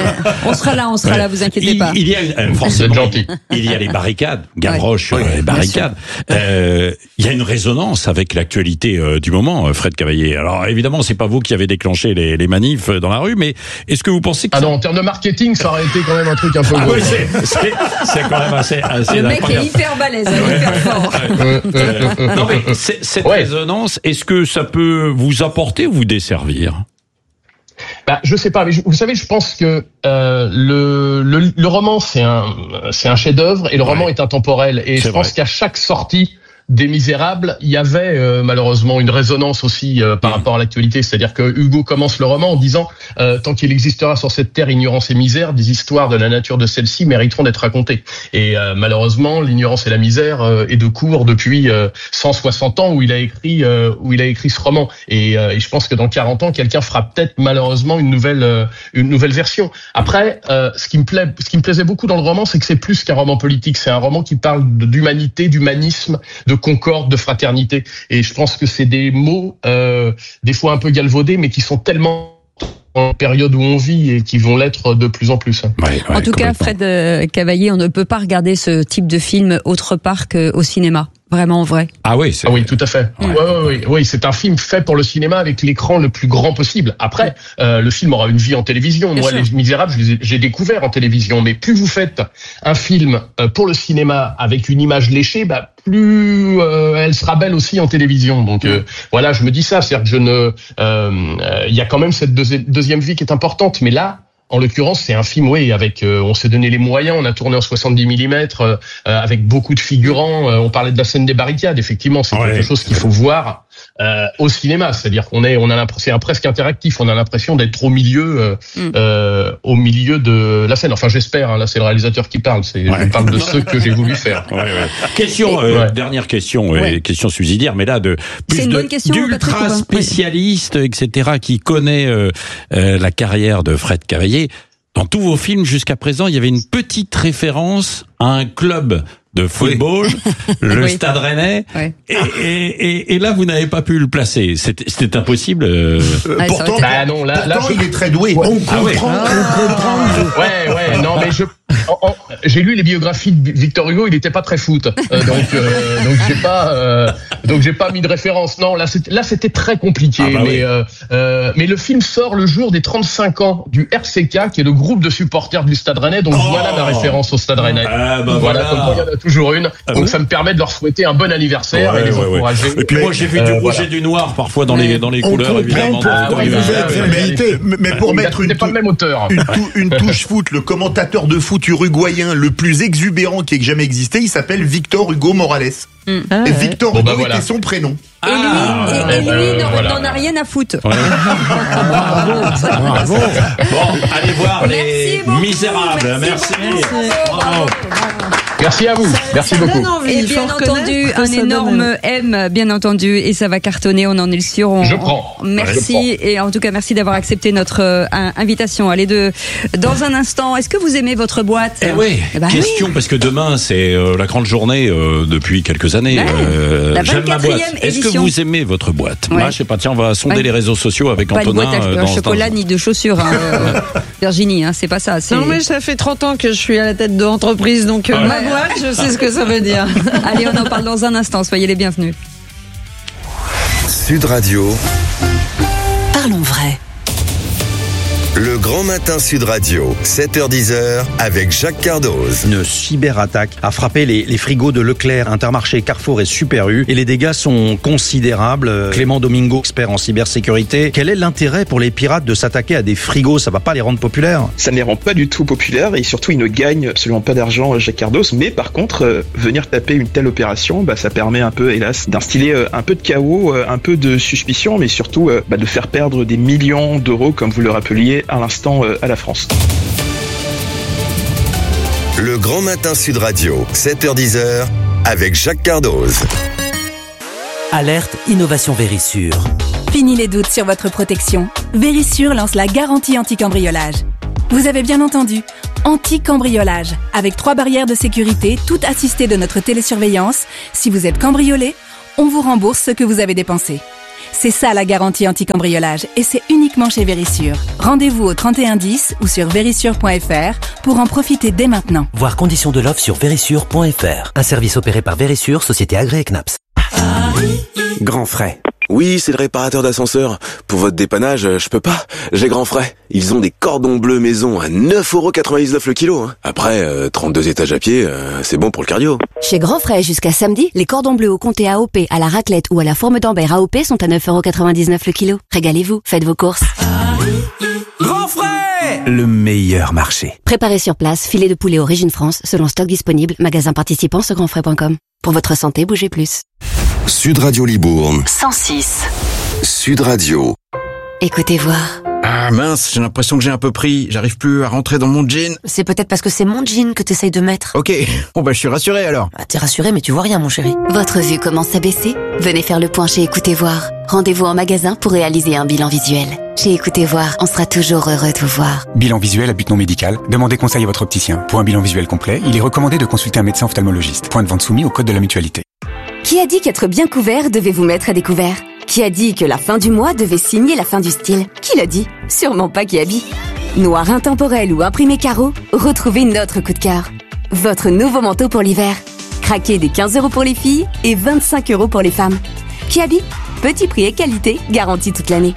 On sera là, on sera ouais. là, vous inquiétez il, pas. Il y a euh, forcément, gentil. Il y a les barricades, Gavroche, ouais. euh, les barricades. Euh, Il y a une résonance avec l'actualité euh, du moment, Fred Cavaillé. Alors évidemment, c'est pas vous qui avez déclenché les, les manifs dans la rue, mais est-ce que vous pensez que ah ça... non, en termes de marketing, ça aurait été quand même un truc un peu. Ah oui, c'est, c'est, c'est quand même assez. assez Le mec est hyper balèze, ouais. hyper fort. Ouais. Euh, non mais c'est, cette ouais. résonance, est-ce que ça peut vous apporter ou vous desservir ? Bah, je sais pas, mais je, vous savez, je pense que euh, le, le le roman c'est un c'est un chef-d'œuvre et le ouais. roman est intemporel et c'est je pense vrai. qu'à chaque sortie des Misérables, il y avait euh, malheureusement une résonance aussi euh, par mmh. rapport à l'actualité. C'est-à-dire que Hugo commence le roman en disant euh, tant qu'il existera sur cette terre ignorance et misère, des histoires de la nature de celle-ci mériteront d'être racontées. Et euh, malheureusement, l'ignorance et la misère euh, est de cours depuis euh, cent soixante ans où il a écrit euh, où il a écrit ce roman. Et, euh, et je pense que dans quarante ans, quelqu'un fera peut-être malheureusement une nouvelle euh, une nouvelle version. Après, euh, ce qui me plaît, ce qui me plaisait beaucoup dans le roman, c'est que c'est plus qu'un roman politique. C'est un roman qui parle d'humanité, d'humanisme, de concorde, de fraternité. Et je pense que c'est des mots, euh, des fois un peu galvaudés, mais qui sont tellement en période où on vit et qui vont l'être de plus en plus. Ouais, ouais, en tout cas, Fred euh, Cavaillé, on ne peut pas regarder ce type de film autre part qu'au cinéma. Vraiment vrai. Ah oui, c'est ah oui, tout à fait. Ouais. Ouais, ouais, ouais, oui, c'est un film fait pour le cinéma avec l'écran le plus grand possible. Après, euh, le film aura une vie en télévision. Bien Moi, sûr. Les Misérables, je les ai, j'ai découvert en télévision. Mais plus vous faites un film euh, pour le cinéma avec une image léchée, bah plus euh, elle sera belle aussi en télévision. Donc euh, voilà, je me dis ça, c'est-à-dire que je ne, il euh, y a quand même cette deuxi- deuxième vie qui est importante. Mais là. En l'occurrence, c'est un film, oui, avec, euh, on s'est donné les moyens, on a tourné en soixante-dix millimètres, euh, avec beaucoup de figurants. Euh, on parlait de la scène des barricades, effectivement, c'est ouais. quelque chose qu'il faut voir euh, au cinéma. C'est-à-dire qu'on est, on a l'impression, c'est un presque interactif. On a l'impression d'être au milieu, euh, mm. euh, au milieu de la scène. Enfin, j'espère. Hein, là, c'est le réalisateur qui parle. C'est, ouais. Je parle de ceux que j'ai voulu faire. Ouais, ouais. Question, euh, ouais. dernière question, ouais. question subsidiaire, mais là de plus de question, d'ultra spécialistes, ouais. et cetera, qui connaît euh, euh, la carrière de Fred Cavaillé. Dans tous vos films jusqu'à présent, il y avait une petite référence à un club de football, oui. le oui. Stade Rennais, oui. et, et, et, et là vous n'avez pas pu le placer. C'était, c'était impossible. Euh... Ah, pourtant, bah non, là, pourtant là, je... il est très doué. Ouais. On comprend. Ah, oui. on comprend. Ouais, ouais. Non, mais je. En, en, j'ai lu les biographies de Victor Hugo, il n'était pas très foot, euh, donc euh, donc j'ai pas euh, donc j'ai pas mis de référence. Non, là c'était, là c'était très compliqué, ah bah mais oui. euh, euh, mais le film sort le jour des trente-cinq ans du R C K, qui est le groupe de supporters du Stade Rennais. Donc oh voilà ma référence au Stade Rennais. Ah bah voilà, voilà. Comme il y en a toujours une. Ah donc oui. ça me permet de leur souhaiter un bon anniversaire ouais, et les ouais, encourager. Ouais. Et puis moi j'ai vu euh, du rouge voilà. et du noir parfois dans les dans les On couleurs évidemment. Ah, oui, mais, mais pour mettre une, pas le même auteur. Une, tou- une touche foot, le commentateur de foot uruguayen le plus exubérant qui ait jamais existé, il s'appelle Victor Hugo Morales. Mm. Ah, et Victor ouais. Hugo bon, bah, voilà. était son prénom. Et lui, ah, et, et lui euh, n'en, voilà. n'en a rien à foutre. Ouais. Bravo, bravo. Bon, allez voir Merci les beaucoup. Misérables. Merci. Merci. Bravo. Bravo. Merci à vous. Merci ça beaucoup. Donne envie, et bien entendu, un énorme M, bien entendu, et ça va cartonner, on en est sûr. On, je prends. On, merci, je prends. Et en tout cas, merci d'avoir accepté notre euh, invitation. Allez, de, dans un instant, est-ce que vous aimez votre boîte? Eh oui, eh ben question, oui. parce que demain, c'est euh, la grande journée euh, depuis quelques années. Ouais. Euh, La j'aime ma boîte. Est-ce que édition. vous aimez votre boîte? Ouais. Moi, je sais pas, tiens, on va sonder ouais. les réseaux sociaux avec pas Antonin. Pas une boîte à dans chocolat un... ni de chaussures, hein, euh, Virginie, hein, c'est pas ça. Non, mais ça fait trente ans que je suis à la tête de l'entreprise, donc euh, ouais. ma boîte, je sais ce que ça veut dire. Allez, on en parle dans un instant, soyez les bienvenus. Sud Radio. Parlons vrai. Le Grand Matin Sud Radio, sept heures dix avec Jacques Cardoz. Une cyberattaque a frappé les, les frigos de Leclerc, Intermarché, Carrefour et Super U et les dégâts sont considérables. Clément Domingo, expert en cybersécurité, quel est l'intérêt pour les pirates de s'attaquer à des frigos? Ça va pas les rendre populaires? Ça ne les rend pas du tout populaires et surtout ils ne gagnent absolument pas d'argent, Jacques Cardoz. Mais par contre, euh, venir taper une telle opération, bah, ça permet un peu, hélas, d'instiller euh, un peu de chaos, euh, un peu de suspicion, mais surtout euh, bah, de faire perdre des millions d'euros, comme vous le rappeliez à l'instant euh, à la France. Le Grand Matin Sud Radio, sept heures dix avec Jacques Cardoz. Alerte Innovation Vérissure. Fini les doutes sur votre protection. Vérissure lance la garantie anti-cambriolage. Vous avez bien entendu, anti-cambriolage. Avec trois barrières de sécurité, toutes assistées de notre télésurveillance. Si vous êtes cambriolé, on vous rembourse ce que vous avez dépensé. C'est ça la garantie anti-cambriolage et c'est uniquement chez Vérissure. Rendez-vous au trente et un dix ou sur vérissure point f r pour en profiter dès maintenant. Voir conditions de l'offre sur vérissure point f r. Un service opéré par Vérissure, société agréée C N A P S. Grand Frais. Oui, c'est le réparateur d'ascenseur. Pour votre dépannage, je peux pas. J'ai Grand Frais. Ils ont des cordons bleus maison à neuf euros quatre-vingt-dix-neuf le kilo. Après, euh, trente-deux étages à pied, euh, c'est bon pour le cardio. Chez Grand Frais, jusqu'à samedi, les cordons bleus au comté A O P, à la raclette ou à la forme d'Ambert A O P sont à neuf euros quatre-vingt-dix-neuf le kilo. Régalez-vous, faites vos courses. Grand Frais, le meilleur marché. Préparez sur place, filet de poulet Origine France, selon stock disponible, magasin participant sur grand frais point com. Pour votre santé, bougez plus. Sud Radio Libourne. cent six. Sud Radio. Écoutez voir. Ah mince, j'ai l'impression que j'ai un peu pris. J'arrive plus à rentrer dans mon jean. C'est peut-être parce que c'est mon jean que t'essayes de mettre. Ok, bon bah je suis rassuré alors. Ah, t'es rassuré mais tu vois rien mon chéri. Votre vue commence à baisser? Venez faire le point chez Écoutez Voir. Rendez-vous en magasin pour réaliser un bilan visuel. Chez Écoutez Voir, on sera toujours heureux de vous voir. Bilan visuel à but non médical. Demandez conseil à votre opticien. Pour un bilan visuel complet, il est recommandé de consulter un médecin ophtalmologiste. Point de vente soumis au code de la mutualité. Qui a dit qu'être bien couvert devait vous mettre à découvert? Qui a dit que la fin du mois devait signer la fin du style? Qui l'a dit? Sûrement pas Kiabi. Noir intemporel ou imprimé carreau, retrouvez notre coup de cœur. Votre nouveau manteau pour l'hiver. Craquez des quinze euros pour les filles et vingt-cinq euros pour les femmes. Kiabi, petit prix et qualité, garantie toute l'année.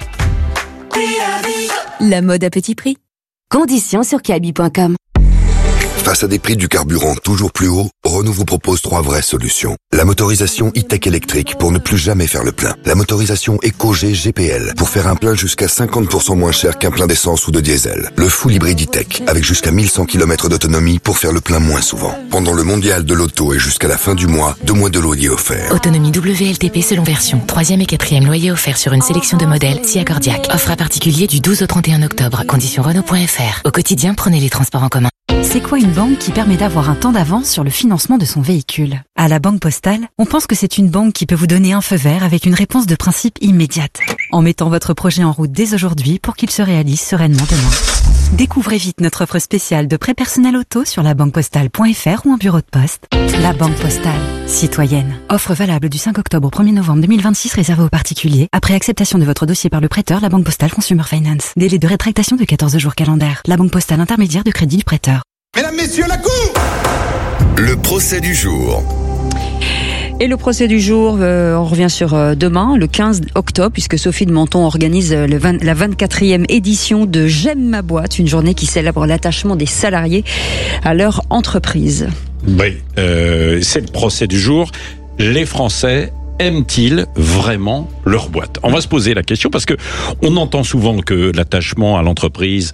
La mode à petit prix. Conditions sur kiabi point com. Face à des prix du carburant toujours plus hauts, Renault vous propose trois vraies solutions. La motorisation e-tech électrique pour ne plus jamais faire le plein. La motorisation EcoG G P L pour faire un plein jusqu'à cinquante pour cent moins cher qu'un plein d'essence ou de diesel. Le full hybride e-tech avec jusqu'à mille cent kilomètres d'autonomie pour faire le plein moins souvent. Pendant le mondial de l'auto et jusqu'à la fin du mois, deux mois de loyer offerts. Autonomie W L T P selon version. Troisième et quatrième loyer offert sur une sélection de modèles si accordiaque. Offre à particulier du douze au trente et un octobre. Conditions Renault point f r. Au quotidien, prenez les transports en commun. C'est quoi une banque qui permet d'avoir un temps d'avance sur le financement de son véhicule? À la Banque Postale, on pense que c'est une banque qui peut vous donner un feu vert avec une réponse de principe immédiate, en mettant votre projet en route dès aujourd'hui pour qu'il se réalise sereinement demain. Découvrez vite notre offre spéciale de prêt personnel auto sur la banque postale point f r ou en bureau de poste. La Banque Postale, citoyenne. Offre valable du cinq octobre au premier novembre deux mille vingt-six réservée aux particuliers. Après acceptation de votre dossier par le prêteur, la Banque Postale Consumer Finance. Délai de rétractation de quatorze jours calendaires. La Banque Postale intermédiaire de crédit du prêteur. Mesdames, messieurs, la cour! Le procès du jour. Et le procès du jour, euh, on revient sur euh, demain, le quinze octobre, puisque Sophie de Menton organise euh, le vingt, la vingt-quatrième édition de J'aime ma boîte, une journée qui célèbre l'attachement des salariés à leur entreprise. Oui, euh, c'est le procès du jour. Les Français aiment-ils vraiment leur boîte? On va se poser la question parce que on entend souvent que l'attachement à l'entreprise,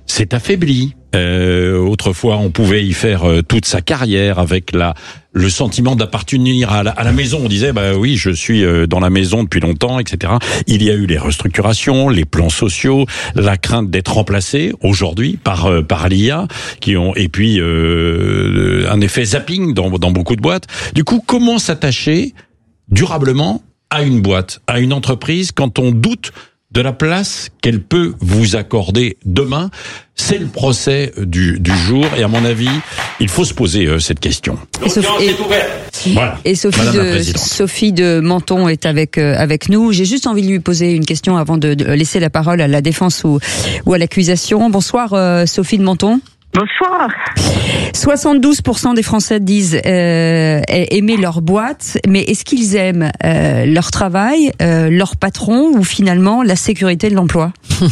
s'est affaibli. Euh, autrefois, on pouvait y faire euh, toute sa carrière avec la le sentiment d'appartenir à la, à la maison. On disait, bah oui, je suis euh, dans la maison depuis longtemps, et cetera. Il y a eu les restructurations, les plans sociaux, la crainte d'être remplacé aujourd'hui par euh, par l'I A, qui ont et puis euh, un effet zapping dans dans beaucoup de boîtes. Du coup, comment s'attacher durablement à une boîte, à une entreprise, quand on doute de la place qu'elle peut vous accorder demain? C'est le procès du, du jour, et à mon avis, il faut se poser euh, cette question. Et Sophie, et, voilà. et Sophie, de, Sophie de Menton est avec euh, avec nous. J'ai juste envie de lui poser une question avant de, de laisser la parole à la défense ou, ou à l'accusation. Bonsoir euh, Sophie de Menton. Bonsoir. soixante-douze pour cent des Français disent euh, aimer leur boîte, mais est-ce qu'ils aiment euh, leur travail, euh, leur patron ou finalement la sécurité de l'emploi?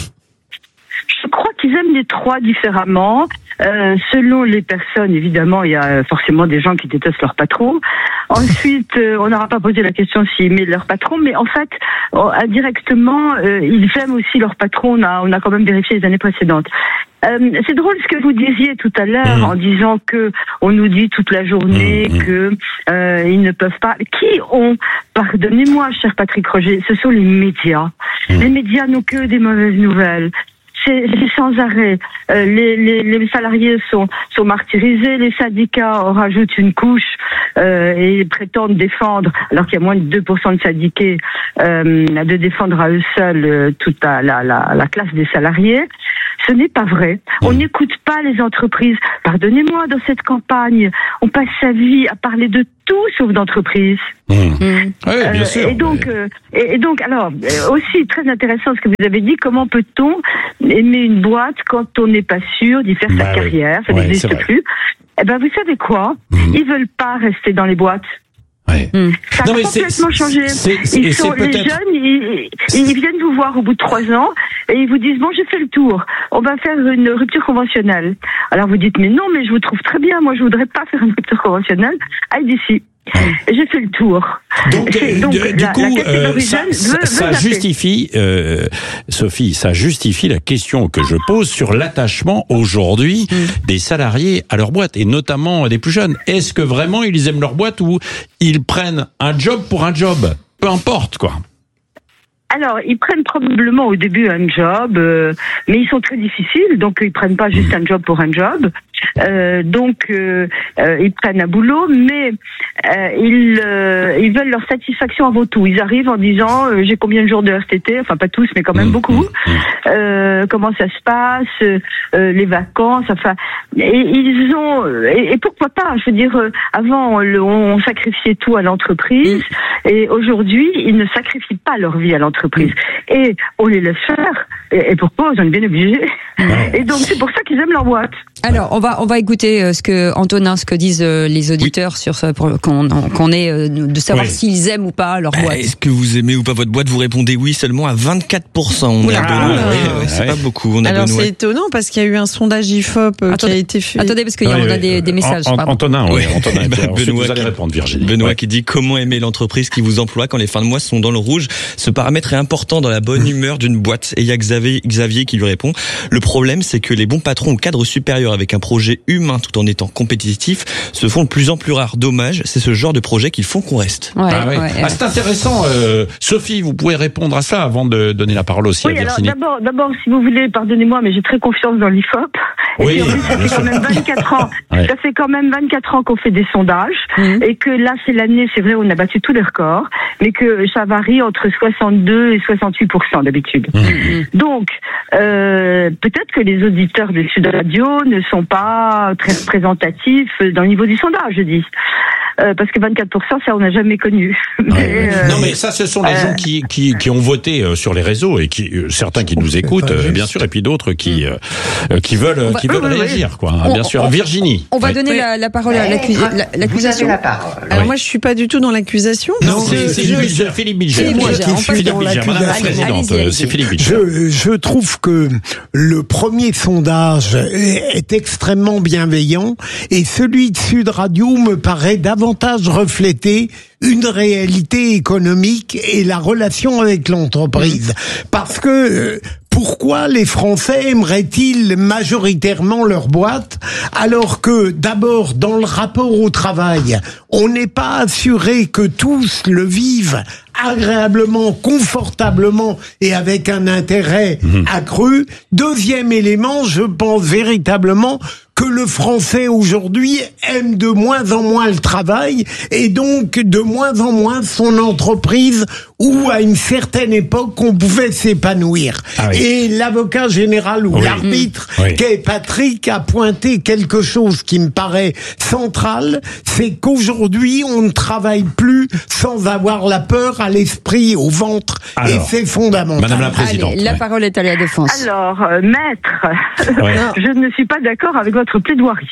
Je crois qu'ils aiment les trois différemment. Euh, selon les personnes, évidemment, il y a forcément des gens qui détestent leur patron. Ensuite, euh, on n'aura pas posé la question s'ils aimaient leur patron, mais en fait, euh, indirectement, euh, ils aiment aussi leur patron. On a, on a quand même vérifié les années précédentes. Euh, c'est drôle ce que vous disiez tout à l'heure, mmh. en disant que on nous dit toute la journée mmh. que euh, ils ne peuvent pas. Qui ont, pardonnez-moi, cher Patrick Roger, ce sont les médias. Mmh. Les médias n'ont que des mauvaises nouvelles. C'est, c'est sans arrêt. Euh, les, les, les salariés sont, sont martyrisés, les syndicats en rajoutent une couche euh, et prétendent défendre, alors qu'il y a moins de deux pour cent de syndiqués, euh, de défendre à eux seuls euh, toute la, la, la, la classe des salariés. Ce n'est pas vrai. On n'écoute pas les entreprises. Pardonnez-moi, dans cette campagne, on passe sa vie à parler de tout sauf d'entreprise. Mmh. Mmh. Oui, bien sûr. Et donc, euh, et, et donc, alors, aussi très intéressant ce que vous avez dit. Comment peut-on aimer une boîte quand on n'est pas sûr d'y faire bah sa oui. carrière? Ça ouais, n'existe plus. Eh ben, vous savez quoi? Mmh. Ils veulent pas rester dans les boîtes. Ouais. Mmh. Ça a non, complètement c'est, changé. C'est, c'est, ils sont, les jeunes, ils, ils viennent vous voir au bout de trois ans et ils vous disent, bon, j'ai fait le tour. On va faire une rupture conventionnelle. Alors vous dites, mais non, mais je vous trouve très bien. Moi, je voudrais pas faire une rupture conventionnelle. Allez d'ici. J'ai fait le tour. Donc, donc du la, coup, la euh, ça, veut, ça veut justifie, euh, Sophie, ça justifie la question que je pose sur l'attachement aujourd'hui mmh. des salariés à leur boîte, et notamment des plus jeunes. Est-ce que vraiment ils aiment leur boîte ou ils prennent un job pour un job? Peu importe, quoi. Alors, ils prennent probablement au début un job, euh, mais ils sont très difficiles, donc ils prennent pas juste un job pour un job. Euh, donc, euh, euh, ils prennent un boulot, mais euh, ils, euh, ils veulent leur satisfaction avant tout. Ils arrivent en disant euh, j'ai combien de jours de R T T, enfin pas tous, mais quand même beaucoup. Euh, comment ça se passe, euh, les vacances, enfin. Et ils ont et, et pourquoi pas? Je veux dire, euh, avant on, on sacrifiait tout à l'entreprise, et aujourd'hui ils ne sacrifient pas leur vie à l'entreprise. Et on les laisse faire. Et, et pourquoi? Ils sont bien obligés. Et donc c'est pour ça qu'ils aiment leur boîte. Alors on va on va écouter ce que Antonin, ce que disent les auditeurs oui. sur ce, pour qu'on qu'on ait de savoir ouais. s'ils aiment ou pas leur boîte. Est-ce que vous aimez ou pas votre boîte? Vous répondez oui seulement à vingt-quatre pour cent. On Oula, a Benoît. Ah, ouais, ouais, c'est ouais. pas beaucoup. On a Alors Benoît. C'est étonnant parce qu'il y a eu un sondage I F O P attendez, qui a été fait. Attendez parce qu'il y en a des, des messages. An- Antonin, oui. Antonin. bah, Benoît, vous allez répondre, Virginie. Benoît ouais. qui dit comment aimer l'entreprise qui vous emploie quand les fins de mois sont dans le rouge. Ce paramètre est important dans la bonne humeur d'une boîte. Et il y a Xavier, Xavier qui lui répond. Le problème, c'est que les bons patrons ou cadres supérieurs avec un projet humain tout en étant compétitif se font de plus en plus rares. Dommage, c'est ce genre de projet qu'ils font qu'on reste. Ouais, ah ouais. Ouais, ah, c'est intéressant. Euh, Sophie, vous pouvez répondre à ça avant de donner la parole aussi oui, à Virginie. Alors, d'abord, d'abord, si vous voulez, pardonnez-moi, mais j'ai très confiance dans l'I F O P. Et oui, puis, en plus, ça fait quand même vingt-quatre ans. Ouais. Ça fait quand même vingt-quatre ans qu'on fait des sondages. Mmh. Et que là, c'est l'année, c'est vrai, on a battu tous les records. Mais que ça varie entre soixante-deux et soixante-huit pour cent d'habitude. Mmh. Donc, euh, peut-être que les auditeurs de Sud Radio ne sont pas très représentatifs dans le niveau du sondage, je dis. Euh, parce que vingt-quatre pour cent, ça on n'a jamais connu. Mais, ouais. euh, non mais ça, ce sont les euh, gens qui, qui qui ont voté euh, sur les réseaux et qui euh, certains qui nous écoutent, euh, bien sûr, et puis d'autres qui euh, qui veulent va, qui veulent oui, réagir, oui. quoi. Hein, bien on, sûr, on, Virginie. On va oui. donner la, la parole à l'accu- l'accusation. La parole. Alors oui. moi, je suis pas du tout dans l'accusation. Non, c'est, c'est je, je, Philippe Bilger. C'est moi qui suis dans l'accusation. C'est Philippe Bilger. Je, je trouve que le premier sondage est, est extrêmement bienveillant et celui de Sud Radio me paraît davantage refléter une réalité économique et la relation avec l'entreprise. Parce que pourquoi les Français aimeraient-ils majoritairement leur boîte, alors que d'abord dans le rapport au travail, on n'est pas assuré que tous le vivent agréablement, confortablement et avec un intérêt mmh. accru. Deuxième élément, je pense véritablement que le Français aujourd'hui aime de moins en moins le travail et donc de moins en moins son entreprise où à une certaine époque on pouvait s'épanouir. Ah oui. Et l'avocat général ou oui. l'arbitre oui. qu'est Patrick a pointé quelque chose qui me paraît central, c'est qu'aujourd'hui on ne travaille plus sans avoir la peur à l'esprit, au ventre. Alors, et c'est fondamental. Madame la Présidente. Allez, la ouais. parole est à la défense. Alors, euh, maître, ouais. je ne suis pas d'accord avec votre plaidoirie.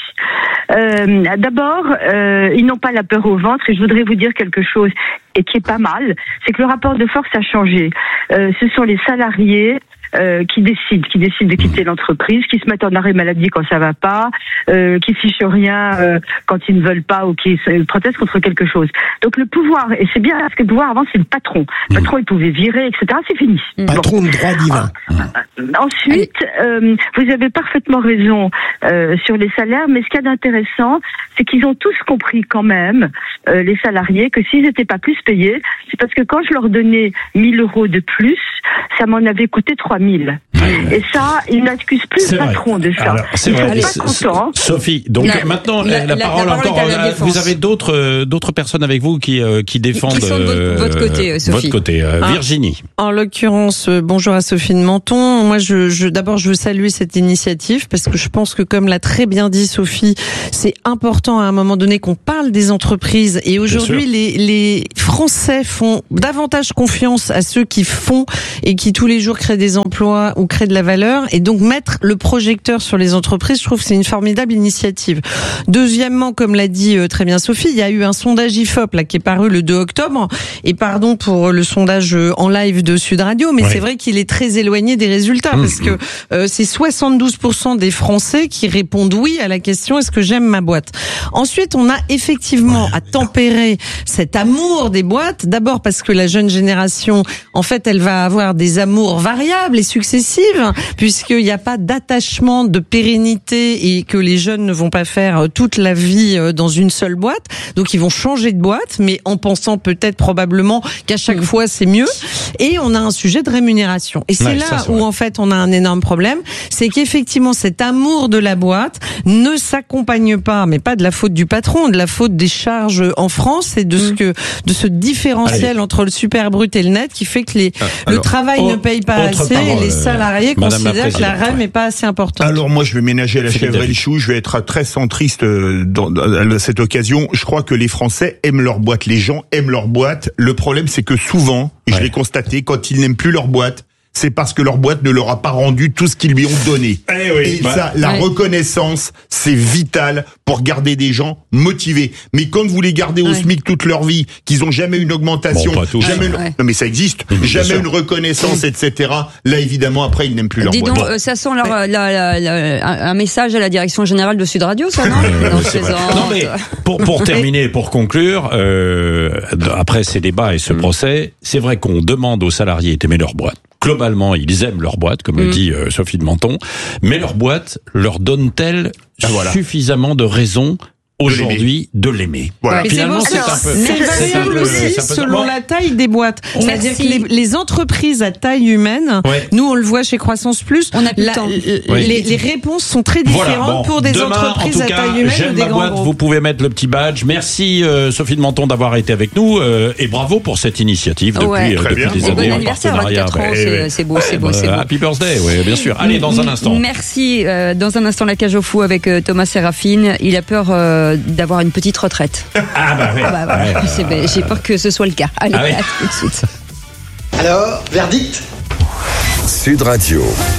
Euh, d'abord, euh, ils n'ont pas la peur au ventre et je voudrais vous dire quelque chose et qui est pas mal, c'est que le rapport de force a changé. Euh, ce sont les salariés Euh, qui décident, qui décident de quitter l'entreprise, qui se mettent en arrêt maladie quand ça va pas, euh, qui fichent rien euh, quand ils ne veulent pas ou qui euh, protestent contre quelque chose. Donc le pouvoir, et c'est bien parce que le pouvoir avant c'est le patron. Le patron il pouvait virer, et cetera. C'est fini. Patron bon. de droit divin. Euh, ensuite, euh, vous avez parfaitement raison euh, sur les salaires, mais ce qu'il y a d'intéressant, c'est qu'ils ont tous compris quand même, euh, les salariés, que s'ils n'étaient pas plus payés, c'est parce que quand je leur donnais mille euros de plus, ça m'en avait coûté trois mille. Et ça, ils n'accusent plus c'est le patron vrai. de ça. Alors, c'est ils vrai. sont pas contents. Sophie, donc la, maintenant la, la, la, la parole, parole encore. La vous avez d'autres euh, d'autres personnes avec vous qui euh, qui défendent qui sont de votre, euh, votre côté, euh, Sophie. Votre côté, euh, ah. Virginie. En l'occurrence, euh, bonjour à Sophie de Menton. Moi, je, je d'abord, je veux saluer cette initiative parce que je pense que, comme l'a très bien dit Sophie, c'est important à un moment donné qu'on parle des entreprises. Et aujourd'hui, les les Français font davantage confiance à ceux qui font et qui tous les jours créent des emplois ou créent de la valeur, et donc mettre le projecteur sur les entreprises, je trouve que c'est une formidable initiative. Deuxièmement, comme l'a dit euh, très bien Sophie, il y a eu un sondage I F O P là qui est paru le deux octobre, et pardon pour le sondage en live de Sud Radio, mais ouais. c'est vrai qu'il est très éloigné des résultats, mmh, parce que euh, c'est soixante-douze pour cent des Français qui répondent oui à la question est-ce que j'aime ma boîte. Ensuite, on a effectivement à tempérer cet amour des boîtes, d'abord parce que la jeune génération, en fait, elle va avoir des amours variables et successives, puisqu'il n'y a pas d'attachement, de pérennité, et que les jeunes ne vont pas faire toute la vie dans une seule boîte. Donc ils vont changer de boîte, mais en pensant peut-être probablement qu'à chaque mmh. fois c'est mieux. Et on a un sujet de rémunération. Et c'est ouais, là ça, c'est où vrai. en fait on a un énorme problème, c'est qu'effectivement cet amour de la boîte ne s'accompagne pas, mais pas de la faute du patron, de la faute des charges en France et de mmh. ce que de ce différentiel Allez. entre le super brut et le net qui fait que les ah, alors, le travail oh, ne paye pas assez parole, et les salariés considèrent que la R E M n'est pas assez importante. Alors moi je vais ménager la chèvre et le chou, je vais être très centriste dans, dans cette occasion. Je crois que les Français aiment leur boîte, les gens aiment leur boîte. Le problème c'est que souvent, et ouais. je l'ai constaté, quand ils n'aiment plus leur boîte, c'est parce que leur boîte ne leur a pas rendu tout ce qu'ils lui ont donné. Eh oui, et bah, ça, la ouais. reconnaissance, c'est vital pour garder des gens motivés. Mais quand vous les gardez au ouais. SMIC toute leur vie, qu'ils ont jamais une augmentation, bon, pas tous. jamais ouais. une... non mais ça existe, mmh, jamais une reconnaissance, et cetera. Là, évidemment, après, ils n'aiment plus leur Dis boîte. donc, euh, ça sent leur, ouais. la, la, la, un message à la direction générale de Sud Radio, ça, non, euh, non, non mais pour pour terminer, pour conclure, euh, après ces débats et ce mmh. procès, c'est vrai qu'on demande aux salariés d'aimer leur boîte. Globalement, ils aiment leur boîte, comme mmh. le dit euh, Sophie de Menton, mais leur boîte leur donne-t-elle ah, voilà. suffisamment de raisons aujourd'hui de l'aimer. Voilà. Mais finalement, c'est, bon, c'est un peu... C'est variable aussi selon la taille des boîtes. C'est-à-dire que les, les entreprises à taille humaine, ouais. nous on le voit chez Croissance Plus, on a la, oui. les, les réponses sont très différentes voilà, bon, pour des demain, entreprises en tout cas, à taille humaine ou des grands boîte, groupes. Vous pouvez mettre le petit badge. Merci euh, Sophie de Menton d'avoir été avec nous euh, et bravo pour cette initiative depuis, ouais. euh, depuis des années en partenariat. C'est beau, c'est beau, c'est beau. Happy birthday, oui, bien sûr. Allez, dans un instant. Merci. Dans un instant, la cage au fou avec Thomas Séraphine. Il a peur d'avoir une petite retraite. Ah bah oui. Ah bah, voilà. ouais, c'est, j'ai peur que ce soit le cas. Allez, ah oui. à tout de suite. Alors, verdict ? Sud Radio.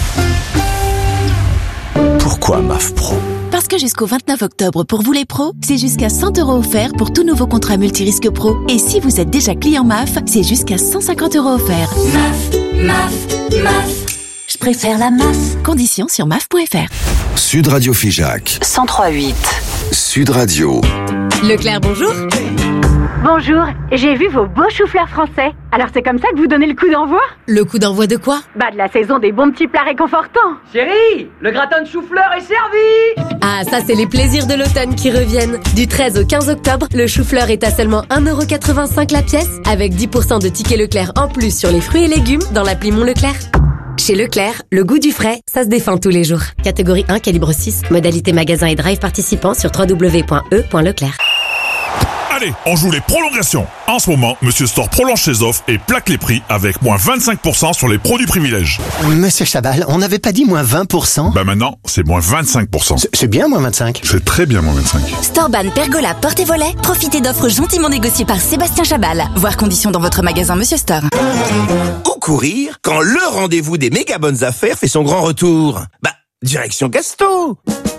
Pourquoi M A F Pro ? Parce que jusqu'au vingt-neuf octobre, pour vous les pros, c'est jusqu'à cent euros offerts pour tout nouveau contrat multirisque pro. Et si vous êtes déjà client M A F, c'est jusqu'à cent cinquante euros offerts. M A F, M A F, M A F. Je préfère la M A F. Conditions sur M A F point F R. Sud Radio Figeac. cent trois virgule huit. Sud Radio. Leclerc, bonjour. Bonjour, j'ai vu vos beaux choux-fleurs français. Alors c'est comme ça que vous donnez le coup d'envoi? Le coup d'envoi de quoi? Bah de la saison des bons petits plats réconfortants. Chérie, le gratin de chou-fleur est servi. Ah, ça c'est les plaisirs de l'automne qui reviennent. Du treize au quinze octobre, le chou-fleur est à seulement un euro quatre-vingt-cinq la pièce, avec dix pour cent de tickets Leclerc en plus sur les fruits et légumes dans l'appli Mon Leclerc. Chez Leclerc, le goût du frais, ça se défend tous les jours. Catégorie un, calibre six, modalité magasin et drive participant sur w w w point e point leclerc. Allez, on joue les prolongations. En ce moment, Monsieur Store prolonge ses offres et plaque les prix avec moins vingt-cinq pour cent sur les produits privilèges. Monsieur Chabal, on n'avait pas dit moins vingt pour cent? Bah maintenant, c'est moins vingt-cinq pour cent. C'est bien moins vingt-cinq. C'est très bien moins vingt-cinq. Storeban, Pergola, porte et volet, profitez d'offres gentiment négociées par Sébastien Chabal. Voir conditions dans votre magasin Monsieur Store. Où courir quand le rendez-vous des méga bonnes affaires fait son grand retour? Bah, direction Gasto.